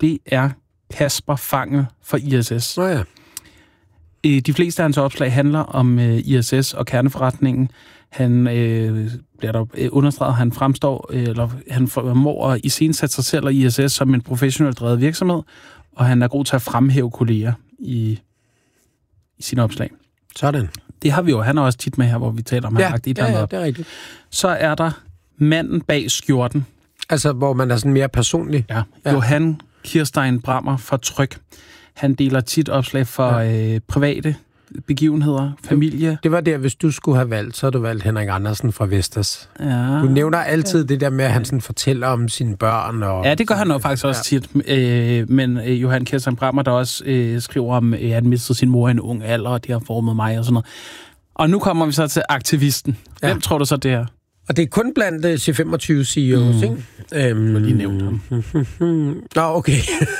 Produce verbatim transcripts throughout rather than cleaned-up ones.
det er Kasper Fangel fra I S S. Nå ja. De fleste af hans opslag handler om øh, I S S og kerneforretningen. Han øh, bliver der øh, understreget, han fremstår, øh, eller han formår at iscenesætte sig selv og I S S som en professionelt drevet virksomhed, og han er god til at fremhæve kolleger i, i sine opslag. Sådan. Det har vi jo. Han er også tit med her, hvor vi taler om, ja, han har lagt et ja, eller ja, andet det er rigtigt. Så er der manden bag skjorten. Altså, hvor man er sådan mere personlig. Ja, ja. Johan Kirstein Brammer fra Tryg. Han deler tit opslag for ja. øh, private begivenheder, familie. Det, det var der, hvis du skulle have valgt, så havde du valgt Henrik Andersen fra Vestas. Ja. Du nævner altid ja. det der med, at han sådan fortæller om sine børn. Og ja, det gør han jo faktisk også ja. tit. Øh, men øh, Johan Kirstein Brammer, der også øh, skriver om, at øh, han mistede sin mor i en ung alder, og det har formet mig og sådan noget. Og nu kommer vi så til aktivisten. Ja. Hvem tror du så, det er? Og det er kun blandt uh, C femogtyve C E O's, mm. ikke? Øhm, lige nævnt ham. Nå, okay.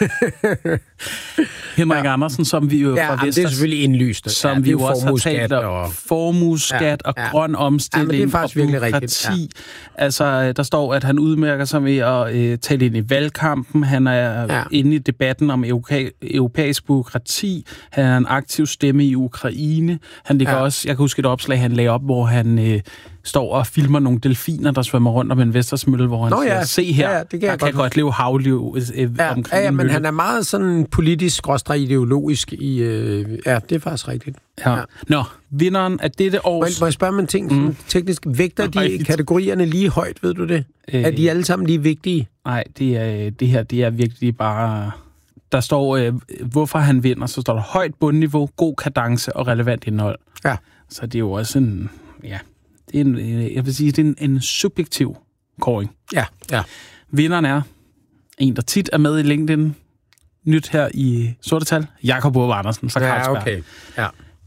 Henrik ja. Andersen, som vi jo ja, fra Vestas... det er selvfølgelig indlyst. Som ja, vi jo også har talt om. Og... Formueskat ja, og ja. grøn omstilling. Ja, men det er faktisk virkelig rigtigt. Ja. Altså, der står, at han udmærker sig med at øh, tale ind i valgkampen. Han er ja. inde i debatten om europæ- europæisk bureaukrati. Han er en aktiv stemme i Ukraine. Han ligger ja. også... Jeg kan huske et opslag, han lagde op, hvor han... Øh, står og filmer nogle delfiner, der svømmer rundt om en Vestersmølle, hvor han Nå, siger, ja. se her, ja, det kan der jeg kan godt, godt leve havliv øh, ja, omkring ja, ja, men mølle. Han er meget sådan politisk, skråstreg ideologisk i... Øh, ja, det er faktisk rigtigt. Ja. Ja. Nå, vinderen af dette års... Må, må jeg spørge mig en ting? Mm. Teknisk, vægter de Ej, kategorierne lige højt, ved du det? Øh, er de alle sammen lige vigtige? Nej, det, er, det her det er virkelig bare... Der står, øh, hvorfor han vinder, så står der højt bundniveau, god kadence og relevant indhold. Ja. Så det er jo også en... Ja, det er en, jeg vil sige, det er en, en subjektiv kåring. Ja, ja. Vinderen er en, der tit er med i LinkedIn. Nyt her i Sortetal. Jakob Ove Andersen fra Carlsberg. Ja, okay. Ja.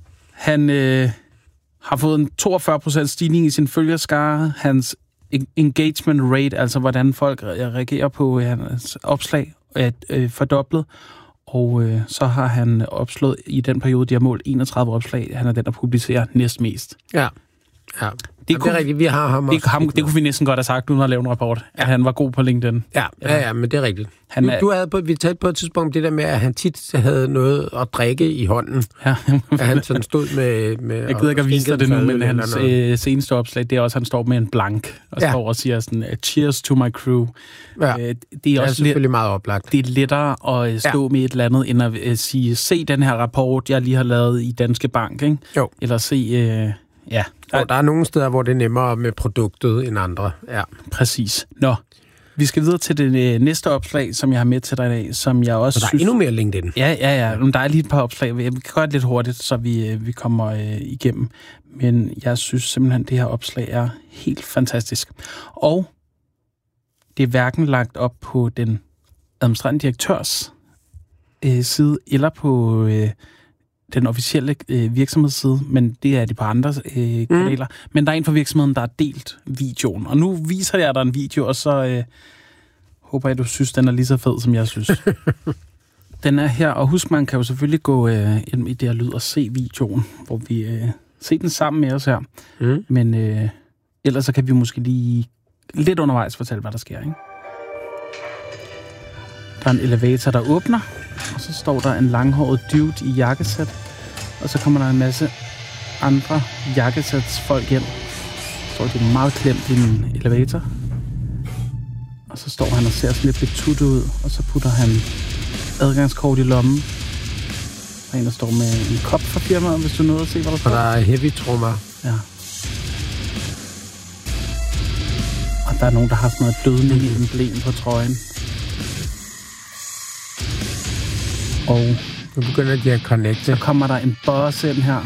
Han øh, har fået en toogfyrre procent stigning i sin følgerskare. Hans engagement rate, altså hvordan folk reagerer på hans opslag, er øh, fordoblet. Og øh, så har han opslået i den periode, de har målt enogtredive opslag. Han er den, der publicerer næstmest. Ja. Ja, det, Jamen, kunne, det er rigtigt. Vi har ham det, også. Ham, det kunne vi næsten godt have sagt, uden at lave en rapport, ja. at han var god på LinkedIn. Ja, ja, ja men det er rigtigt. Han er, du, du havde på, vi talte på et tidspunkt det der med, at han tit havde noget at drikke i hånden. Ja. At han sådan stod med... med jeg gider ikke at vise dig det nu, men hans øh, seneste opslag, det er også, at han står med en blank, og ja. står og siger sådan, cheers to my crew. Ja. Øh, det er, det er også selvfølgelig lidt, meget oplagt. Det er lettere at stå ja. med et eller andet, end at øh, sige, se den her rapport, jeg lige har lavet i Danske Bank, ikke? Jo. Eller se... Øh, Ja. Der, der er nogle steder, hvor det er nemmere med produktet end andre. Ja. Præcis. Nå, vi skal videre til det næste opslag, som jeg har med til dig i dag, som jeg også så der er synes... endnu mere LinkedIn. Ja, ja, ja. Men der er lige et par opslag. Vi kan gøre det lidt hurtigt, så vi, vi kommer øh, igennem. Men jeg synes simpelthen, det her opslag er helt fantastisk. Og det er hverken lagt op på den administrerende direktørs øh, side, eller på... Øh, den officielle øh, virksomhedsside, men det er det på andre øh, kanaler. Mm. Men der er en fra virksomheden, der har delt videoen. Og nu viser jeg dig en video, og så øh, håber jeg, du synes, den er lige så fed, som jeg synes. Den er her, og husk, man kan jo selvfølgelig gå øh, ind i det her lyd og se videoen, hvor vi øh, ser den sammen med os her. Mm. Men øh, ellers så kan vi måske lige lidt undervejs fortælle, hvad der sker, ikke? Der er en elevator, der åbner, og så står der en langhåret dude i jakkesæt, og så kommer der en masse andre jakkesætsfolk ind. Så står de meget klemt i en elevator, og så står han og ser sådan lidt betuttet ud, og så putter han adgangskort i lommen. Der er en, der står med en kop fra firmaet, hvis du nåede at se, hvad der står. Og der er heavy trommer. Ja. Og der er nogen, der har sådan noget dødende emblem på trøjen. Og nu begynder de at connecte. Så kommer der en boss ind her.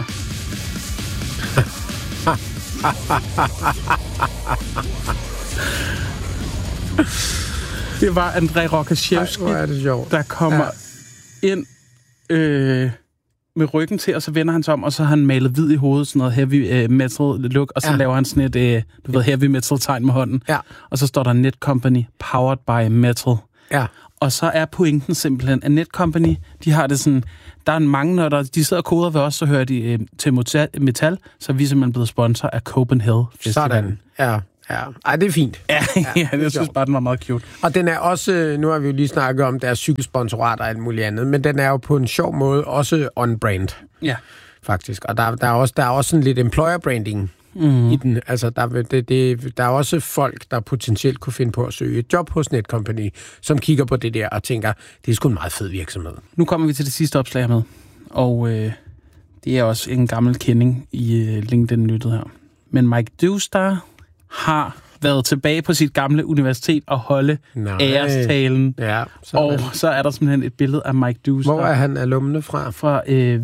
Det var André Rokoszewski, der kommer ja. ind øh, med ryggen til, og så vender han sig om, og så har han malet hvid i hovedet, sådan noget heavy uh, metal look, og så ja. laver han sådan et, uh, du ved, heavy metal tegn med hånden. Ja. Og så står der Netcompany, powered by metal. Ja. Og så er pointen simpelthen, at Netcompany, de har det sådan, der er mange, når der, de sidder og koder ved os, så hører de øh, til Metal, så er vi simpelthen blevet sponsor af Copenhagen Festival. Sådan, ja. Ja, ej, det er fint. Ja, ja, ja det jeg synes sjovt. Bare, den var meget cute. Og den er også, nu har vi jo lige snakket om deres cykelsponsorat og alt muligt andet, men den er jo på en sjov måde også on-brand. Ja. Faktisk. Og der, der, er også, der er også sådan lidt employer branding mm. i den. Altså, der, det, det, der er også folk, der potentielt kunne finde på at søge et job hos Netcompany, som kigger på det der og tænker, det er sgu en meget fed virksomhed. Nu kommer vi til det sidste opslag med, og øh, det er også en gammel kending i øh, LinkedIn-nyttet her. Men Mike Dewstar har været tilbage på sit gamle universitet og holde Nej. ærestalen. Ja, og så er der simpelthen et billede af Mike Dewstar. Hvor er han alumne fra? Fra øh,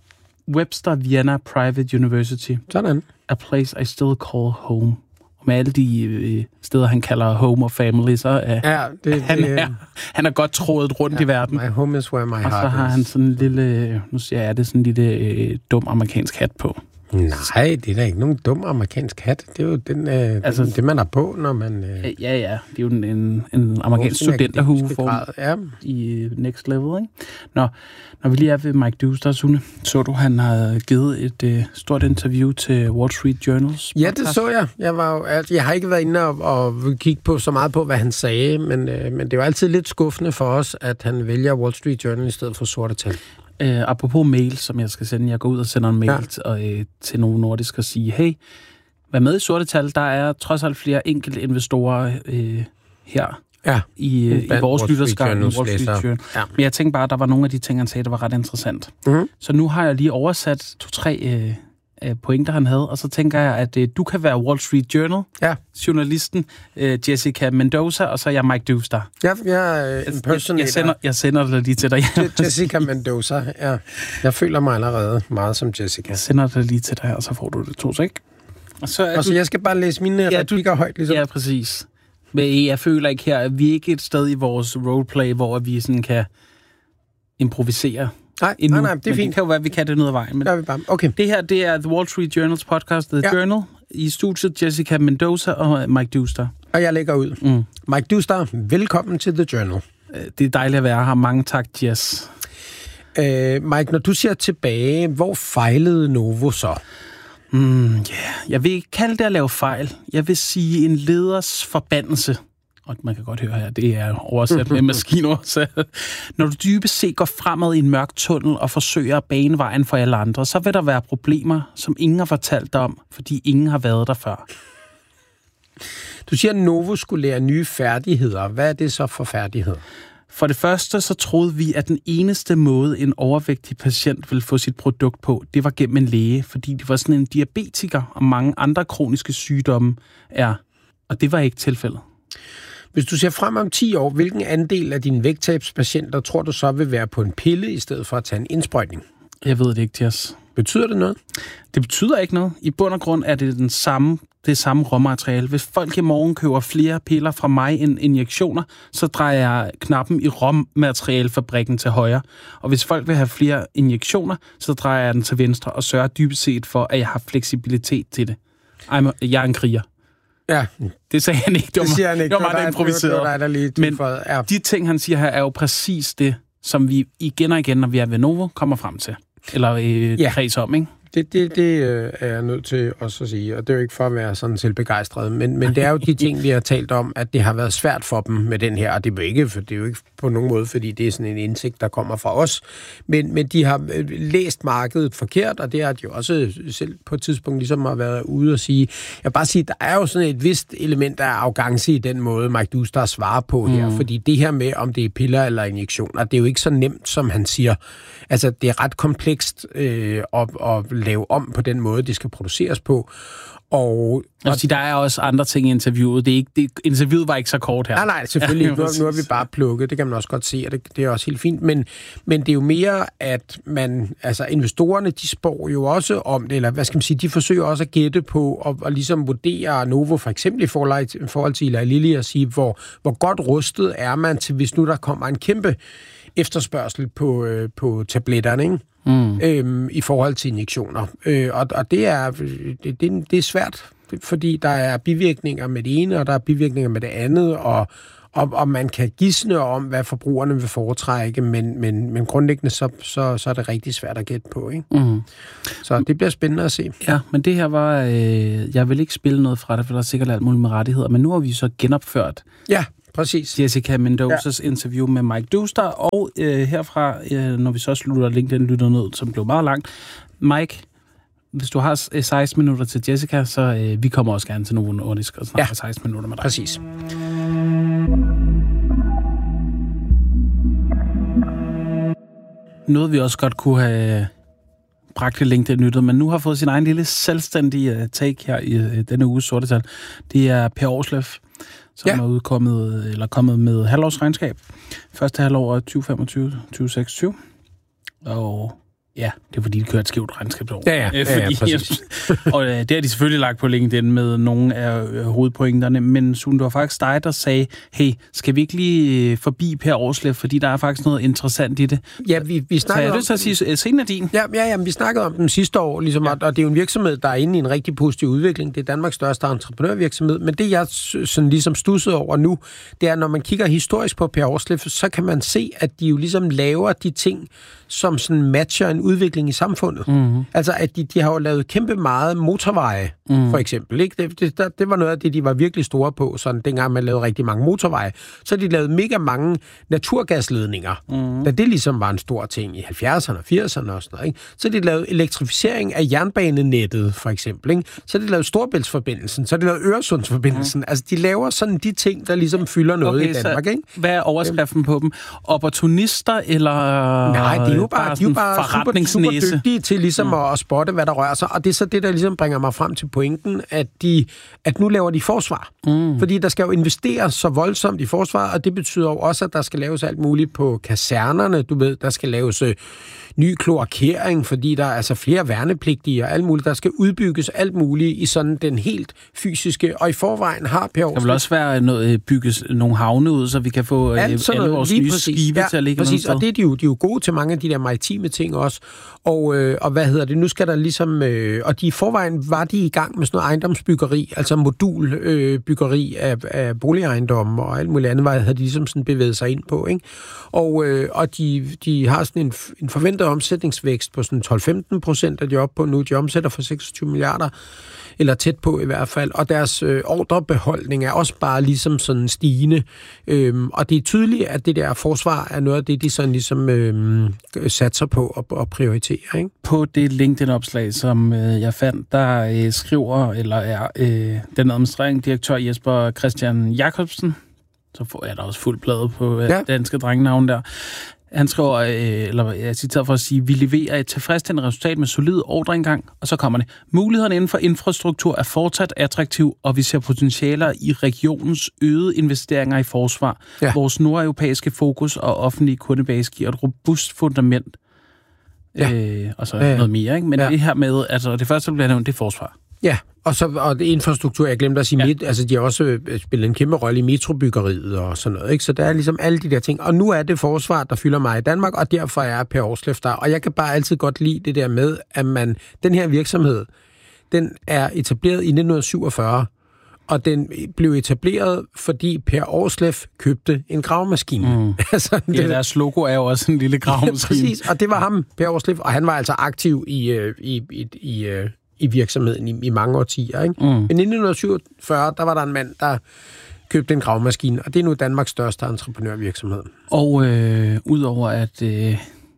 Webster Vienna Private University. Sådan. A place I still call home. Og med alle de øh, steder, han kalder home og family, så er ja, det, han, det, er, han er godt trådet rundt ja, i verden. My home is where my heart is. Og så har han sådan en lille, nu siger jeg det, sådan en lille øh, dum amerikansk hat på. Nej, det er da ikke nogen dum amerikansk hat. Det er jo den, øh, altså, den, det, man har på, når man... Øh, ja, ja. Det er jo en, en, en amerikansk studenterhue ja. i Next Level, ikke? Nå, når vi lige er ved Mike Dewstar, Sune, så du, han har givet et øh, stort interview til Wall Street Journals? Ja, det så jeg. Jeg, var jo, altså, jeg har ikke været inde og, og kigge på så meget på, hvad han sagde, men, øh, men det var altid lidt skuffende for os, at han vælger Wall Street Journal i stedet for sorte tal. Uh, apropos mail, som jeg skal sende. Jeg går ud og sender en mail ja. til, uh, til nogle nordiske og sige, hey, vær med i sorte tal. Der er trods alt flere enkelte investorer uh, her ja. i, uh, i vores lytterskab. Ja. Men jeg tænkte bare, at der var nogle af de ting, han sagde, der var ret interessant. Mm-hmm. Så nu har jeg lige oversat to-tre uh, pointer, han havde, og så tænker jeg, at uh, du kan være Wall Street Journal, ja. journalisten uh, Jessica Mendoza, og så er jeg Mike Dewstar. Ja, jeg er impersonator. Jeg, jeg, sender, jeg sender det lige til dig. Jessica Mendoza, ja. Jeg føler mig allerede meget som Jessica. Jeg sender det lige til dig, og så får du det to sek. Og så er og du... så jeg skal bare læse mine ja, replikker højt, ligesom? Ja, præcis. Men jeg føler ikke her, at vi er ikke et sted i vores roleplay, hvor vi sådan kan improvisere. Nej, nej, nej, det er men fint. Det kan jo være, at vi kan det noget af vejen. Men det, vi bare. Okay. Det her, det er The Wall Street Journals podcast, The ja. Journal. I studiet Jessica Mendoza og Mike Dewstar. Og jeg lægger ud. Mm. Mike Dewstar, velkommen til The Journal. Det er dejligt at være her. Mange tak, Jess. Uh, Mike, når du ser tilbage, hvor fejlede Novo så? Mm, yeah. Jeg vil ikke kalde det at lave fejl. Jeg vil sige en leders forbandelse. Og man kan godt høre her, det er oversat med maskinoversat. Når du dybest set går fremad i en mørk tunnel og forsøger at bane vejen for alle andre, så vil der være problemer, som ingen har fortalt dig om, fordi ingen har været der før. Du siger, at Novo skulle lære nye færdigheder. Hvad er det så for færdigheder? For det første, så troede vi, at den eneste måde, en overvægtig patient ville få sit produkt på, det var gennem en læge, fordi det var sådan en diabetiker og mange andre kroniske sygdomme er. Og det var ikke tilfældet. Hvis du ser frem om ti år, hvilken andel af dine vægttabspatienter tror du så vil være på en pille, i stedet for at tage en indsprøjtning? Jeg ved det ikke, Jess. Betyder det noget? Det betyder ikke noget. I bund og grund er det den samme, det samme råmateriale. Hvis folk i morgen køber flere piller fra mig end injektioner, så drejer jeg knappen i råmaterialefabrikken til højre. Og hvis folk vil have flere injektioner, så drejer jeg den til venstre og sørger dybest set for, at jeg har fleksibilitet til det. Jeg er en kriger. Ja. Det sagde han ikke. Det, var, det siger han ikke. Det var meget improviseret. Det var der lige Men ja. De ting, han siger her, er jo præcis det, som vi igen og igen, når vi er ved Novo, kommer frem til. Eller øh, ja. kreds om, ikke? Det, det, det øh, er jeg nødt til også at sige, og det er jo ikke for at være sådan selvbegejstret, men, men det er jo de ting, vi har talt om, at det har været svært for dem med den her, og det er jo ikke, for det er jo ikke på nogen måde, fordi det er sådan en indsigt, der kommer fra os, men, men de har læst markedet forkert, og det har de jo også selv på et tidspunkt ligesom har været ude og sige. Jeg vil bare sige, der er jo sådan et vist element af arrogance i den måde, Mike Dewstar svarer på her, mm. fordi det her med, om det er piller eller injektioner, det er jo ikke så nemt, som han siger. Altså, det er ret komplekst øh, at, at lave om på den måde, det skal produceres på. Og, og sige, der er også andre ting i interviewet. Det er ikke, det, interviewet var ikke så kort her. Nej, nej, selvfølgelig. Nu, nu har vi bare plukket. Det kan man også godt se, og det, det er også helt fint. Men, men det er jo mere, at man, altså investorerne, de spår jo også om det, eller hvad skal man sige, de forsøger også at gætte på, og, og ligesom vurdere Novo, for eksempel i forhold, forhold til Eli Lilly, at sige, hvor, hvor godt rustet er man til, hvis nu der kommer en kæmpe efterspørgsel på, øh, på tabletterne, ikke? Mm. Øhm, i forhold til injektioner. Øh, og, og det er, det, det, det er svært, fordi der er bivirkninger med det ene, og der er bivirkninger med det andet, og, Og, og man kan gisne om, hvad forbrugerne vil foretrække, men, men, men grundlæggende så, så, så er det rigtig svært at gætte på, ikke? Mm. Så det bliver spændende at se. Ja, men det her var... Øh, jeg vil ikke spille noget fra det, for der er sikkert alt muligt med rettigheder, men nu har vi så genopført... Ja, præcis. Jessica Mendozas ja. interview med Mike Duster, og øh, herfra, øh, når vi så slutter LinkedIn-lytter ned, som blev meget langt. Mike, hvis du har seksten minutter til Jessica, så øh, vi kommer også gerne til Novo Nordisk og snakker ja. seksten minutter med dig. Præcis. Noget vi også godt kunne have bragt til LinkedIn-lyttet, men nu har fået sin egen lille selvstændige take her i uh, denne uges sorte tal. Det er Per Aarsleff, som ja. er udkommet, eller kommet med halvårsregnskab. Første halvår af tyve femogtyve til tyve seksogtyve. Og ja, det er fordi, de kører et skævt regnskabsår. Ja, ja, ja, ja, ja præcis. Og øh, det har de selvfølgelig lagt på LinkedIn med nogle af øh, hovedpointerne, men Sune, det var faktisk dig, der sagde, hey, skal vi ikke lige øh, forbi Per Aarsleff, fordi der er faktisk noget interessant i det. Ja, vi, vi snakkede om... Så jeg lyst til at sige, scenen er din. Ja, ja, ja, vi snakkede om den sidste år, ligesom, ja. og det er jo en virksomhed, der er inde i en rigtig positiv udvikling. Det er Danmarks største entreprenørvirksomhed, men det, jeg sådan ligesom studsede over nu, det er, når man kigger historisk på Per Aarsleff, så kan man se, at de jo ligesom laver de ting, som sådan matcher en udvikling i samfundet. Mm-hmm. Altså, at de, de har jo lavet kæmpe meget motorveje, mm. for eksempel. Ikke? Det, det, det var noget af det, de var virkelig store på, sådan dengang man lavede rigtig mange motorveje. Så de lavede mega mange naturgasledninger, mm. da det ligesom var en stor ting i halvfjerdserne og firserne og sådan noget. Ikke? Så de lavede elektrificering af jernbanenettet, for eksempel. Ikke? Så de lavede Storebæltsforbindelsen, så de lavede Øresundsforbindelsen. Mm. Altså, de laver sådan de ting, der ligesom fylder noget okay, i Danmark. Ikke? Hvad er overskriften på dem? Opportunister, eller... Nej, det er jo bare, de er jo bare super, super dygtige til ligesom mm. at, at spotte, hvad der rører sig. Og det er så det, der ligesom bringer mig frem til pointen, at, de, at nu laver de forsvar. Mm. Fordi der skal jo investeres så voldsomt i forsvar, og det betyder jo også, at der skal laves alt muligt på kasernerne. Du ved, der skal laves øh, ny kloakering, fordi der er altså flere værnepligtige og alt muligt. Der skal udbygges alt muligt i sådan den helt fysiske. Og i forvejen har Per Aarsleff... Der vil også være noget, bygges nogle havne ud, så vi kan få øh, alle vores nye præcis. skibe ja, til at ligge præcis. Og det er de, jo, de er jo gode til mange af de der maritime ting også. Og, øh, og hvad hedder det? Nu skal der ligesom... Øh, og de i forvejen var de i gang med sådan noget ejendomsbyggeri, altså modulbyggeri øh, af, af boligejendomme og alt muligt andet, hvad havde de ligesom sådan bevæget sig ind på, ikke? Og, øh, og de, de har sådan en, en forventet omsætningsvækst på sådan tolv til femten procent, at de er oppe på nu. De omsætter for seksogtyve milliarder, eller tæt på i hvert fald. Og deres øh, ordrebeholdning er også bare ligesom sådan stigende. Øhm, og det er tydeligt, at det der forsvar er noget af det, de sådan ligesom øh, satser på og, og prioriterer, ikke? På det LinkedIn-opslag, som øh, jeg fandt, der øh, skriver, eller er øh, den administrerende direktør Jesper Christian Jacobsen, så får jeg da også fuld plade på øh, ja. danske drengenavn der. Han skriver, øh, eller jeg citerer for at sige, vi leverer et tilfredsstillende resultat med solid ordreindgang, og så kommer det. Mulighederne inden for infrastruktur er fortsat attraktiv, og vi ser potentialer i regionens øgede investeringer i forsvar. Ja. Vores nordeuropæiske fokus og offentlige kundebase giver et robust fundament. Ja. Øh, og så ja, ja. noget mere, ikke? Men ja. det her med, altså det første, der bliver nævnt, det er forsvar. Ja, og så og det infrastruktur, jeg glemte at sige, ja. mit, altså de har også spillet en kæmpe rolle i metrobyggeriet og sådan noget, ikke? Så der er ligesom alle de der ting. Og nu er det forsvar, der fylder mig i Danmark, og derfor er Per Aarsleff der. Og jeg kan bare altid godt lide det der med, at man, den her virksomhed, den er etableret i nitten syvogfyrre, og den blev etableret, fordi Per Aarsleff købte en gravemaskine. Mm. altså, det, ja, deres logo er jo også en lille gravemaskine. Ja, præcis, og det var ham, Per Aarsleff, og han var altså aktiv i, i, i, i, i virksomheden i, i mange årtier. Ikke? Mm. Men i nitten syvogfyrre, der var der en mand, der købte en gravemaskine, og det er nu Danmarks største entreprenørvirksomhed. Og øh, udover at... Øh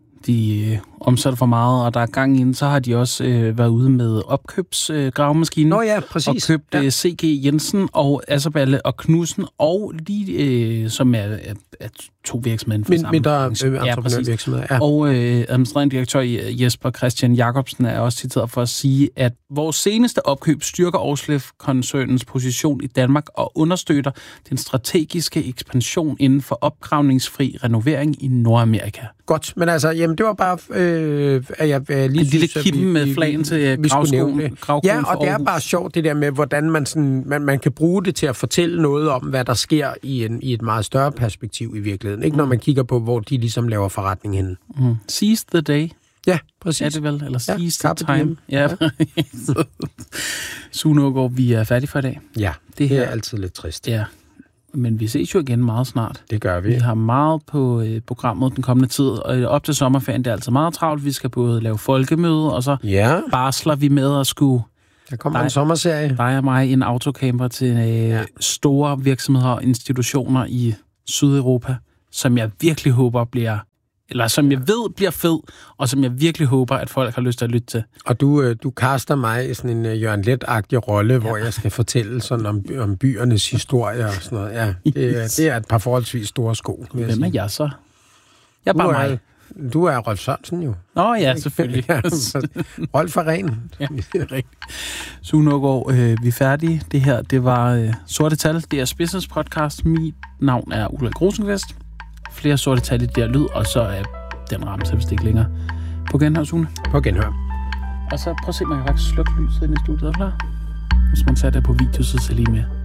de øh, omsætter for meget, og der er gang inden, så har de også øh, været ude med opkøbsgravemaskinen. Øh, Nå ja, præcis. Og købt ja. øh, C G Jensen og Asserballe og Knudsen, og lige, øh, som er, er, er to virksomheder for samme. Mindre entreprenørvirksomheder, ja. Og øh, administrerende direktør Jesper Christian Jacobsen er også citeret for at sige, at vores seneste opkøb styrker Aarsleff-koncernens position i Danmark og understøtter den strategiske ekspansion inden for opgravningsfri renovering i Nordamerika. Godt, men altså, jamen, det var bare, øh, at jeg øh, lige en lille kippen med flagen til gravskolen. Ja, og det er bare sjovt, det der med, hvordan man, sådan, man, man kan bruge det til at fortælle noget om, hvad der sker i, en, i et meget større perspektiv i virkeligheden. Ikke, når man kigger på, hvor de ligesom laver forretning henne. Mm. Seize the day. Ja, præcis. Er det vel? Eller seize ja, the time. Ja, Sune Aagaard, vi er færdige for i dag. Ja, det, det her er altid lidt trist. Ja. Men vi ses jo igen meget snart. Det gør vi. Vi har meget på øh, programmet den kommende tid, og op til sommerferien det er altid meget travlt. Vi skal både lave folkemøde, og så ja. barsler vi med at skulle... Der kommer dig, en sommerserie. Dig og mig i en autocamper til øh, ja. store virksomheder og institutioner i Sydeuropa, som jeg virkelig håber bliver... Eller som jeg ved bliver fed, og som jeg virkelig håber, at folk har lyst til at lytte til. Og du, du kaster mig i sådan en uh, Jørgen Leth-agtig rolle, ja. hvor jeg skal fortælle sådan om, om byernes historie og sådan noget. Ja, det, det er et par forholdsvis store sko. Hvem er jeg så? Jeg er bare du er, mig. Du er Rolf Sørensen jo. Nå ja, selvfølgelig. ja, Rolf er ren. Ja, det er rigtigt. Sune Aagaard, øh, vi er færdige. Det her, det var øh, Sorte Tal, D R's Business Podcast. Mit navn er Ulrik Rosenqvist. Flere sorte tal i der lyd, og så er den ramme så vist ikke længere. På genhør, Sune. På genhør. Og så prøv at se, man kan faktisk slukke lyset inde i studiet. Er klar? Hvis man satte det på video, så ser lige med.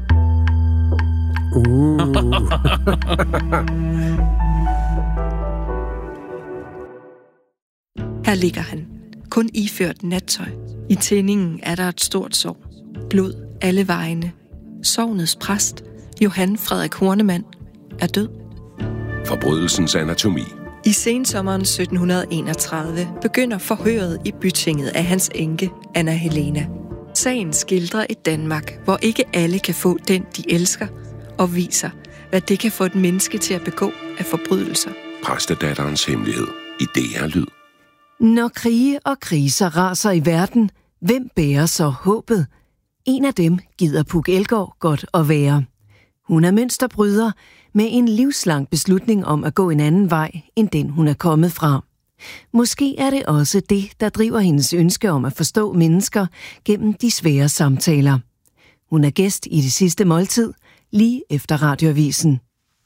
Uh. Her ligger han, kun iført nattøj. I tændingen er der et stort sår. Blod alle vejene. Sognets præst, Johan Frederik Hornemann, er død. Forbrydelsens anatomi. I sensommeren sytten enogtredive begynder forhøret i bytinget af hans enke, Anna Helena. Sagen skildrer et Danmark, hvor ikke alle kan få den, de elsker, og viser, hvad det kan få et menneske til at begå af forbrydelser. Præstedatterens hemmelighed i D R Lyd. Når krige og kriser raser i verden, hvem bærer så håbet? En af dem gider Puk Elgård godt at være. Hun er mønsterbryder med en livslang beslutning om at gå en anden vej, end den hun er kommet fra. Måske er det også det, der driver hendes ønske om at forstå mennesker gennem de svære samtaler. Hun er gæst i Det Sidste Måltid, lige efter Radioavisen.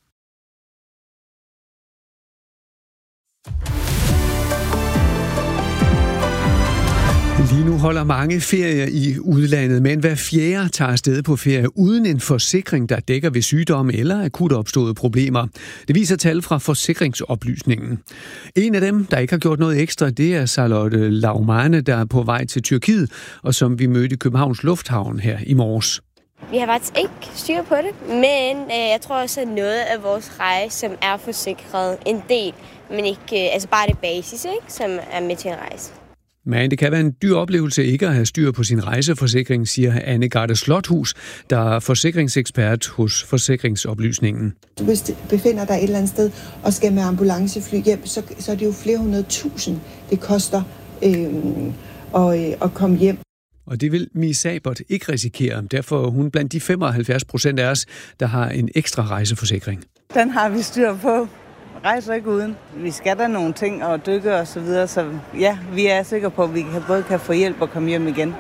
Lige nu holder mange ferier i udlandet, men hver fjerde tager afsted på ferie uden en forsikring, der dækker ved sygdomme eller akut opståede problemer. Det viser tal fra Forsikringsoplysningen. En af dem, der ikke har gjort noget ekstra, det er Charlotte Laumane, der er på vej til Tyrkiet, og som vi mødte i Københavns Lufthavn her i morges. Vi har faktisk ikke styr på det, men øh, jeg tror også, at noget af vores rejse, som er forsikret en del, men ikke, øh, altså bare det basis, ikke, som er med til en rejse. Men det kan være en dyr oplevelse ikke at have styr på sin rejseforsikring, siger Anne Garde Slothus, der er forsikringsekspert hos Forsikringsoplysningen. Hvis du befinder dig et eller andet sted og skal med ambulancefly hjem, så, så er det jo flere hundrede tusind, det koster øh, at, øh, at komme hjem. Og det vil Mie Sabert ikke risikere. Derfor er hun blandt de femoghalvfjerds procent af os, der har en ekstra rejseforsikring. Den har vi styr på. Rejser ikke uden. Vi skal der nogle ting og dykke og så videre, så ja, vi er sikre på, at vi både kan få hjælp og komme hjem igen.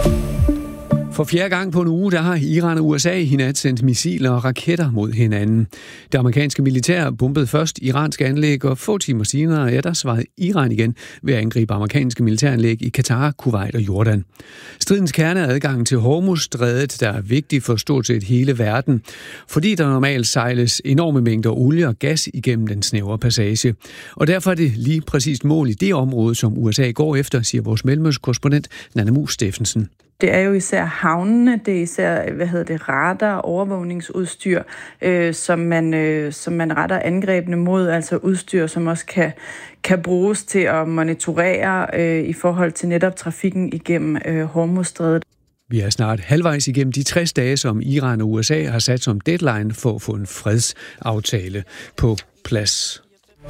For fjerde gang på en uge, der har Iran og U S A i nat sendt missiler og raketter mod hinanden. Det amerikanske militær bombede først iranske anlæg, og få timer senere, ja, der svarede Iran igen ved at angribe amerikanske militæranlæg i Katar, Kuwait og Jordan. Stridens kerne er adgangen til Hormuzstrædet, der er vigtig for stort set hele verden, fordi der normalt sejles enorme mængder olie og gas igennem den snævre passage. Og derfor er det lige præcist mål i det område, som U S A går efter, siger vores mellemøstkorrespondent Nanna Mus Steffensen. Det er jo især havnene, det er især, hvad hedder det, radar, overvågningsudstyr, øh, som, man, øh, som man retter angrebene mod, altså udstyr, som også kan, kan bruges til at monitorere øh, i forhold til netop trafikken igennem øh, Hormuzstrædet. Vi er snart halvvejs igennem de tres dage, som Iran og U S A har sat som deadline for at få en fredsaftale på plads.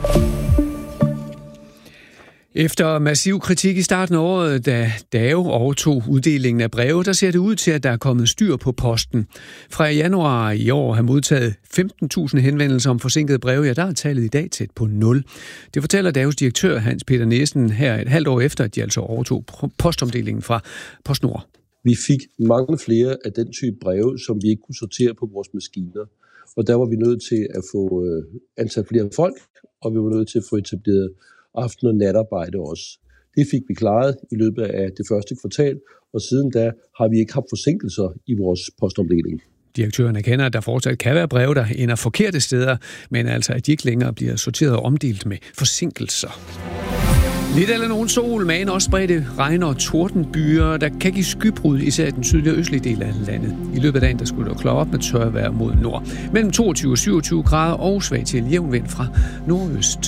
Efter massiv kritik i starten af året, da D A O overtog uddelingen af breve, der ser det ud til, at der er kommet styr på posten. Fra januar i år har modtaget femten tusind henvendelser om forsinkede breve, ja, der er tallet i dag tæt på nul. Det fortæller D A O's direktør Hans Peter Nielsen her et halvt år efter, at de altså overtog postomdelingen fra PostNord. Vi fik mange flere af den type breve, som vi ikke kunne sortere på vores maskiner. Og der var vi nødt til at få ansat flere folk, og vi var nødt til at få etableret aften- og natarbejde også. Det fik vi klaret i løbet af det første kvartal, og siden da har vi ikke haft forsinkelser i vores postomdeling. Direktøren erkender, at der fortsat kan være breve, der ender forkerte steder, men altså, at de ikke længere bliver sorteret og omdelt med forsinkelser. Lidt eller nogen sol, men også spredte regn- og tordenbyer, der kan give skybrud, især i den sydlige og østlige del af landet. I løbet af dagen der skulle der klare op med tørre vejr mod nord. Mellem toogtyve og syvogtyve grader og svag til jævn vind fra nordøst.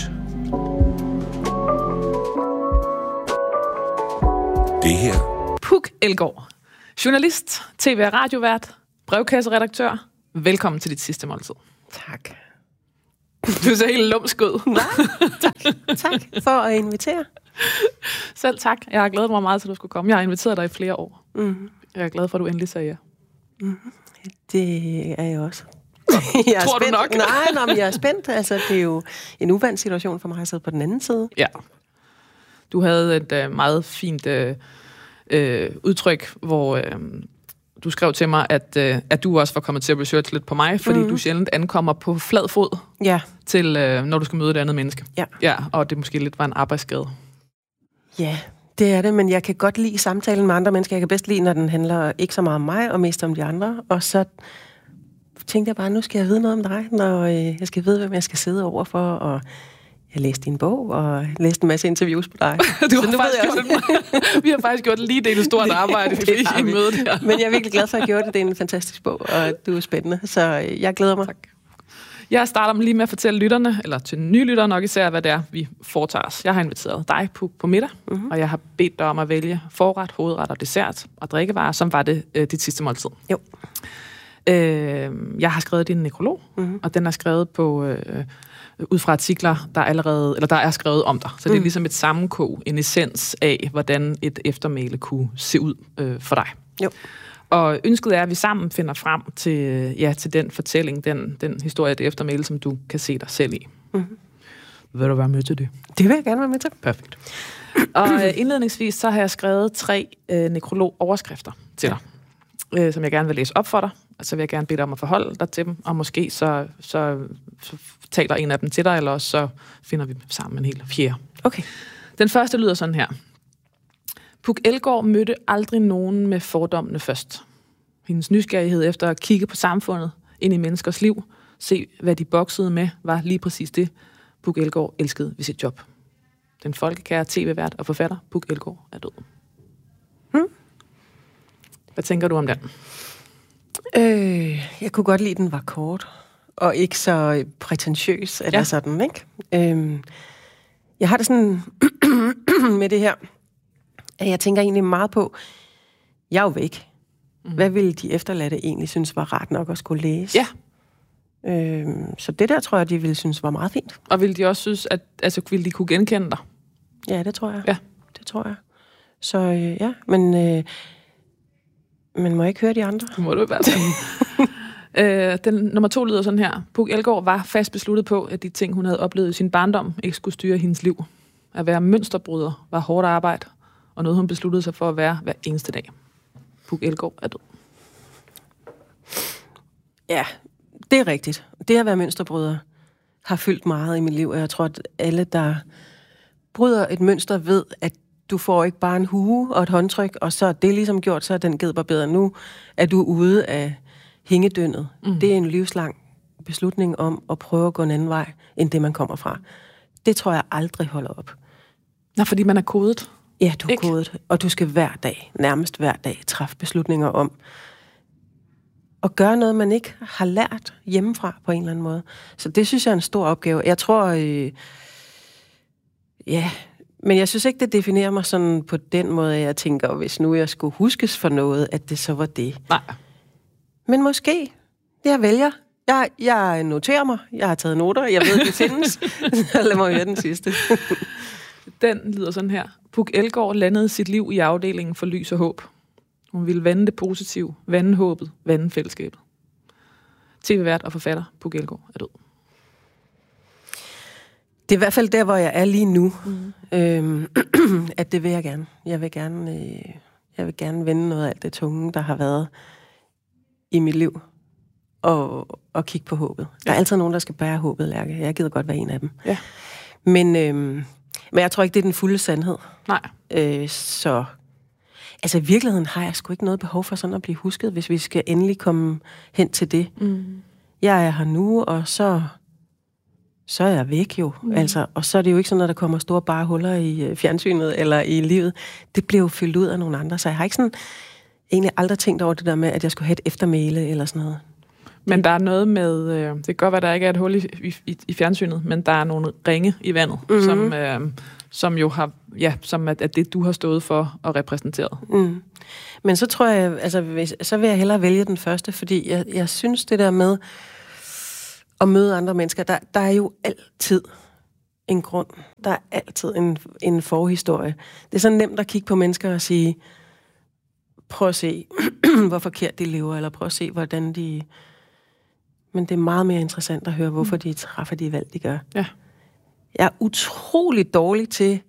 Det her. Puk Elgård. Journalist, tv- og radiovært, brevkasseredaktør. Velkommen til dit sidste måltid. Tak. Du ser helt lumsk ud. Nej, tak. Tak for at invitere. Selv tak. Jeg har glædet mig meget til, at du skulle komme. Jeg har inviteret dig i flere år. Mm-hmm. Jeg er glad for, at du endelig sagde ja. Mm-hmm. Det er jeg også. Jeg er Tror spændt. du nok? Nej, nej, men jeg er spændt. Altså, det er jo en uvant situation for mig at sidde på den anden side. Ja. Du havde et øh, meget fint øh, øh, udtryk, hvor øh, du skrev til mig, at, øh, at du også var kommet til at researche lidt på mig, fordi mm-hmm. du sjældent ankommer på flad fod, ja. til, øh, når du skal møde et andet menneske. Ja. Ja, og det måske lidt var en arbejdsskade. Ja, det er det, men jeg kan godt lide samtalen med andre mennesker. Jeg kan bedst lide, når den handler ikke så meget om mig, og mest om de andre. Og så tænkte jeg bare, nu skal jeg vide noget om dig, når øh, jeg skal vide, hvem jeg skal sidde overfor, og jeg læste din bog, og læste en masse interviews på dig. Du har faktisk gjort det. Vi har faktisk gjort lige det stort arbejde i mødet her. Men jeg er virkelig glad for, at jeg gjorde det. Det er en fantastisk bog, og du er spændende. Så jeg glæder mig. Tak. Jeg starter lige med at fortælle lytterne, eller til nye lyttere nok især, hvad det er, vi foretager os. Jeg har inviteret dig på, på middag, mm-hmm. og jeg har bedt dig om at vælge forret, hovedret og dessert og drikkevarer, som var det øh, dit sidste måltid. Jo. Øh, jeg har skrevet din nekrolog, mm-hmm. og den er skrevet på... Øh, ud fra artikler, der er allerede, eller der er skrevet om dig. Så det er ligesom et sammenkog, en essens af, hvordan et eftermæle kunne se ud øh, for dig. Jo. Og ønsket er, at vi sammen finder frem til, ja, til den fortælling, den, den historie af det eftermæle, som du kan se dig selv i. Mm-hmm. Vil du være med til det? Det vil jeg gerne være med til. Perfekt. Og øh, indledningsvis, så har jeg skrevet tre øh, nekrolog-overskrifter til ja. dig, øh, som jeg gerne vil læse op for dig. Og så vil jeg gerne bede dig om at forholde dig til dem, og måske så, så, så taler en af dem til dig, eller også så finder vi sammen en hel fjerde. Okay. Den første lyder sådan her. Puk Elgård mødte aldrig nogen med fordommene først. Hendes nysgerrighed efter at kigge på samfundet, ind i menneskers liv, se hvad de boksede med, var lige præcis det, Puk Elgård elskede ved sit job. Den folkekære tv-vært og forfatter, Puk Elgård, er død. Hmm? Hvad tænker du om den? Øh, jeg kunne godt lide, at den var kort, og ikke så prætentiøs, eller ja. sådan, ikke? Øh, jeg har det sådan med det her, at jeg tænker egentlig meget på, jeg er jo væk. Mm. Hvad ville de efterladte egentlig synes var rart nok at skulle læse? Ja. Øh, så det der tror jeg, de ville synes var meget fint. Og ville de også synes, at altså, ville de kunne genkende dig? Ja, det tror jeg. Ja. Det tror jeg. Så øh, ja, men... Øh, Men må jeg ikke høre de andre? Må du i hvert fald. øh, den nummer to lyder sådan her. Puk Elgård var fast besluttet på, at de ting, hun havde oplevet i sin barndom, ikke skulle styre hendes liv. At være mønsterbryder var hårdt arbejde, og noget hun besluttede sig for at være hver eneste dag. Puk Elgård er død. Ja, det er rigtigt. Det at være mønsterbryder har fyldt meget i mit liv, og jeg tror, at alle, der bryder et mønster, ved, at du får ikke bare en hue og et håndtryk, og så er det ligesom gjort, så er den ged bare bedre. Nu er du ude af hængedønnet. Mm. Det er en livslang beslutning om at prøve at gå en anden vej, end det man kommer fra. Det tror jeg aldrig holder op. Nå, fordi man er kodet? Ja, du er ikke? kodet, og du skal hver dag, nærmest hver dag, træffe beslutninger om at gøre noget, man ikke har lært hjemmefra på en eller anden måde. Så det synes jeg er en stor opgave. Jeg tror, øh, ja... Men jeg synes ikke, det definerer mig sådan på den måde, at jeg tænker, hvis nu jeg skulle huskes for noget, at det så var det. Nej. Men måske. Jeg vælger. Jeg, jeg noterer mig. Jeg har taget noter. Jeg ved, det findes. Lad mig høre den sidste. Den lyder sådan her. Puk Elgård landede sit liv i afdelingen for lys og håb. Hun ville vande det positive, vande håbet, vande fællesskabet. T V-vært og forfatter Puk Elgård er død. Det er i hvert fald der, hvor jeg er lige nu. Mm. Øhm, at det vil jeg gerne. Jeg vil gerne, øh, jeg vil gerne vende noget af alt det tunge, der har været i mit liv. Og, og kigge på håbet. Ja. Der er altid nogen, der skal bære håbet, Lærke. Jeg gider godt være en af dem. Ja. Men, øhm, men jeg tror ikke, det er den fulde sandhed. Nej. Øh, så... Altså i virkeligheden har jeg sgu ikke noget behov for sådan at blive husket, hvis vi skal endelig komme hen til det. Mm. Jeg er her nu, og så... så er jeg væk jo. Mm. Altså, og så er det jo ikke sådan, at der kommer store bare huller i fjernsynet eller i livet. Det bliver jo fyldt ud af nogle andre, så jeg har ikke sådan egentlig aldrig tænkt over det der med, at jeg skulle have et eftermæle eller sådan noget. Men der er noget med, øh, det kan godt være, at der ikke er et hul i, i, i fjernsynet, men der er nogle ringe i vandet, mm-hmm. som, øh, som jo har, ja, som er, er det, du har stået for og repræsenteret. Mm. Men så tror jeg, altså, hvis, så vil jeg hellere vælge den første, fordi jeg, jeg synes det der med at møde andre mennesker, der, der er jo altid en grund. Der er altid en, en forhistorie. Det er så nemt at kigge på mennesker og sige, prøv at se, hvor forkert de lever, eller prøv at se, hvordan de... Men det er meget mere interessant at høre, hvorfor de træffer de valg, de gør. Ja. Jeg er utrolig dårlig til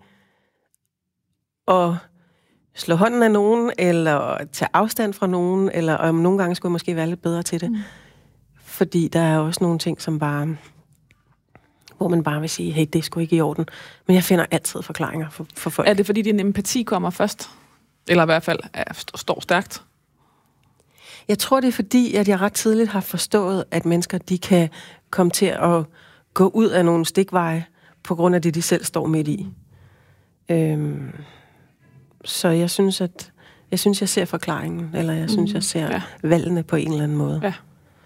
at slå hånden af nogen, eller tage afstand fra nogen, eller om nogle gange skulle jeg måske være lidt bedre til det. Mm. Fordi der er også nogle ting, som bare... hvor man bare vil sige, hey, det er sgu ikke i orden. Men jeg finder altid forklaringer for, for folk. Er det, fordi din empati kommer først? Eller i hvert fald er, står stærkt? Jeg tror, det er fordi, at jeg ret tidligt har forstået, at mennesker, de kan komme til at gå ud af nogle stikveje, på grund af det, de selv står midt i. Øhm, så jeg synes, at jeg synes, jeg ser forklaringen, eller jeg synes, jeg ser ja. valgene på en eller anden måde. Ja.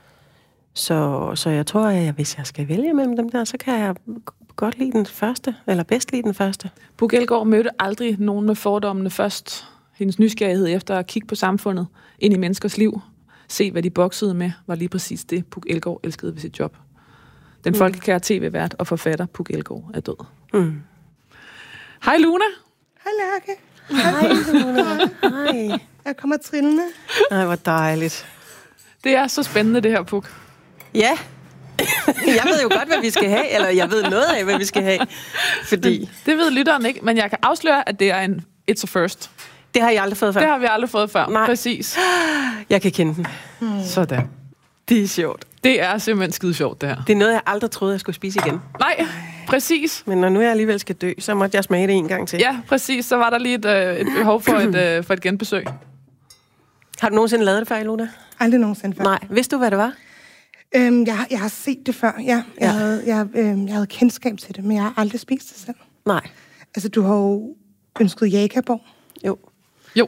Så, så jeg tror, at jeg, hvis jeg skal vælge mellem dem der, så kan jeg godt lide den første, eller bedst lide den første. Puk Elgård mødte aldrig nogen med fordommene først. Hendes nysgerrighed efter at kigge på samfundet, ind i menneskers liv, se hvad de boksede med, var lige præcis det, Puk Elgård elskede ved sit job. Den mm. folkekære tv-vært og forfatter Puk Elgård er død. Mm. Hej Luna. Hej Lærke. Hej Luna. Hej. Jeg kommer trillende. Ej, hvor dejligt. Det er så spændende det her, Puk. Ja. Jeg ved jo godt, hvad vi skal have, eller jeg ved noget af, hvad vi skal have. Fordi... Det, det ved lytteren ikke, men jeg kan afsløre, at det er en it's a first. Det har jeg aldrig fået før. Det har vi aldrig fået før. Nej. Præcis. Jeg kan kende den. Hmm. Sådan. Det er sjovt. Det er simpelthen skide sjovt, det her. Det er noget, jeg aldrig troede, jeg skulle spise igen. Nej, præcis. Men når nu jeg alligevel skal dø, så måtte jeg smage det en gang til. Ja, præcis. Så var der lige et, øh, et behov for et, øh, for et genbesøg. Har du nogensinde lavet det før, Ilona? Aldrig nogensinde før. Nej. Vidste du, hvad det var? Øhm, jeg, jeg har set det før, ja. Jeg, ja. Havde, jeg, øhm, jeg havde kendskab til det, men jeg har aldrig spist det selv. Nej. Altså, du har jo ønsket jakaborg. Jo. Jo.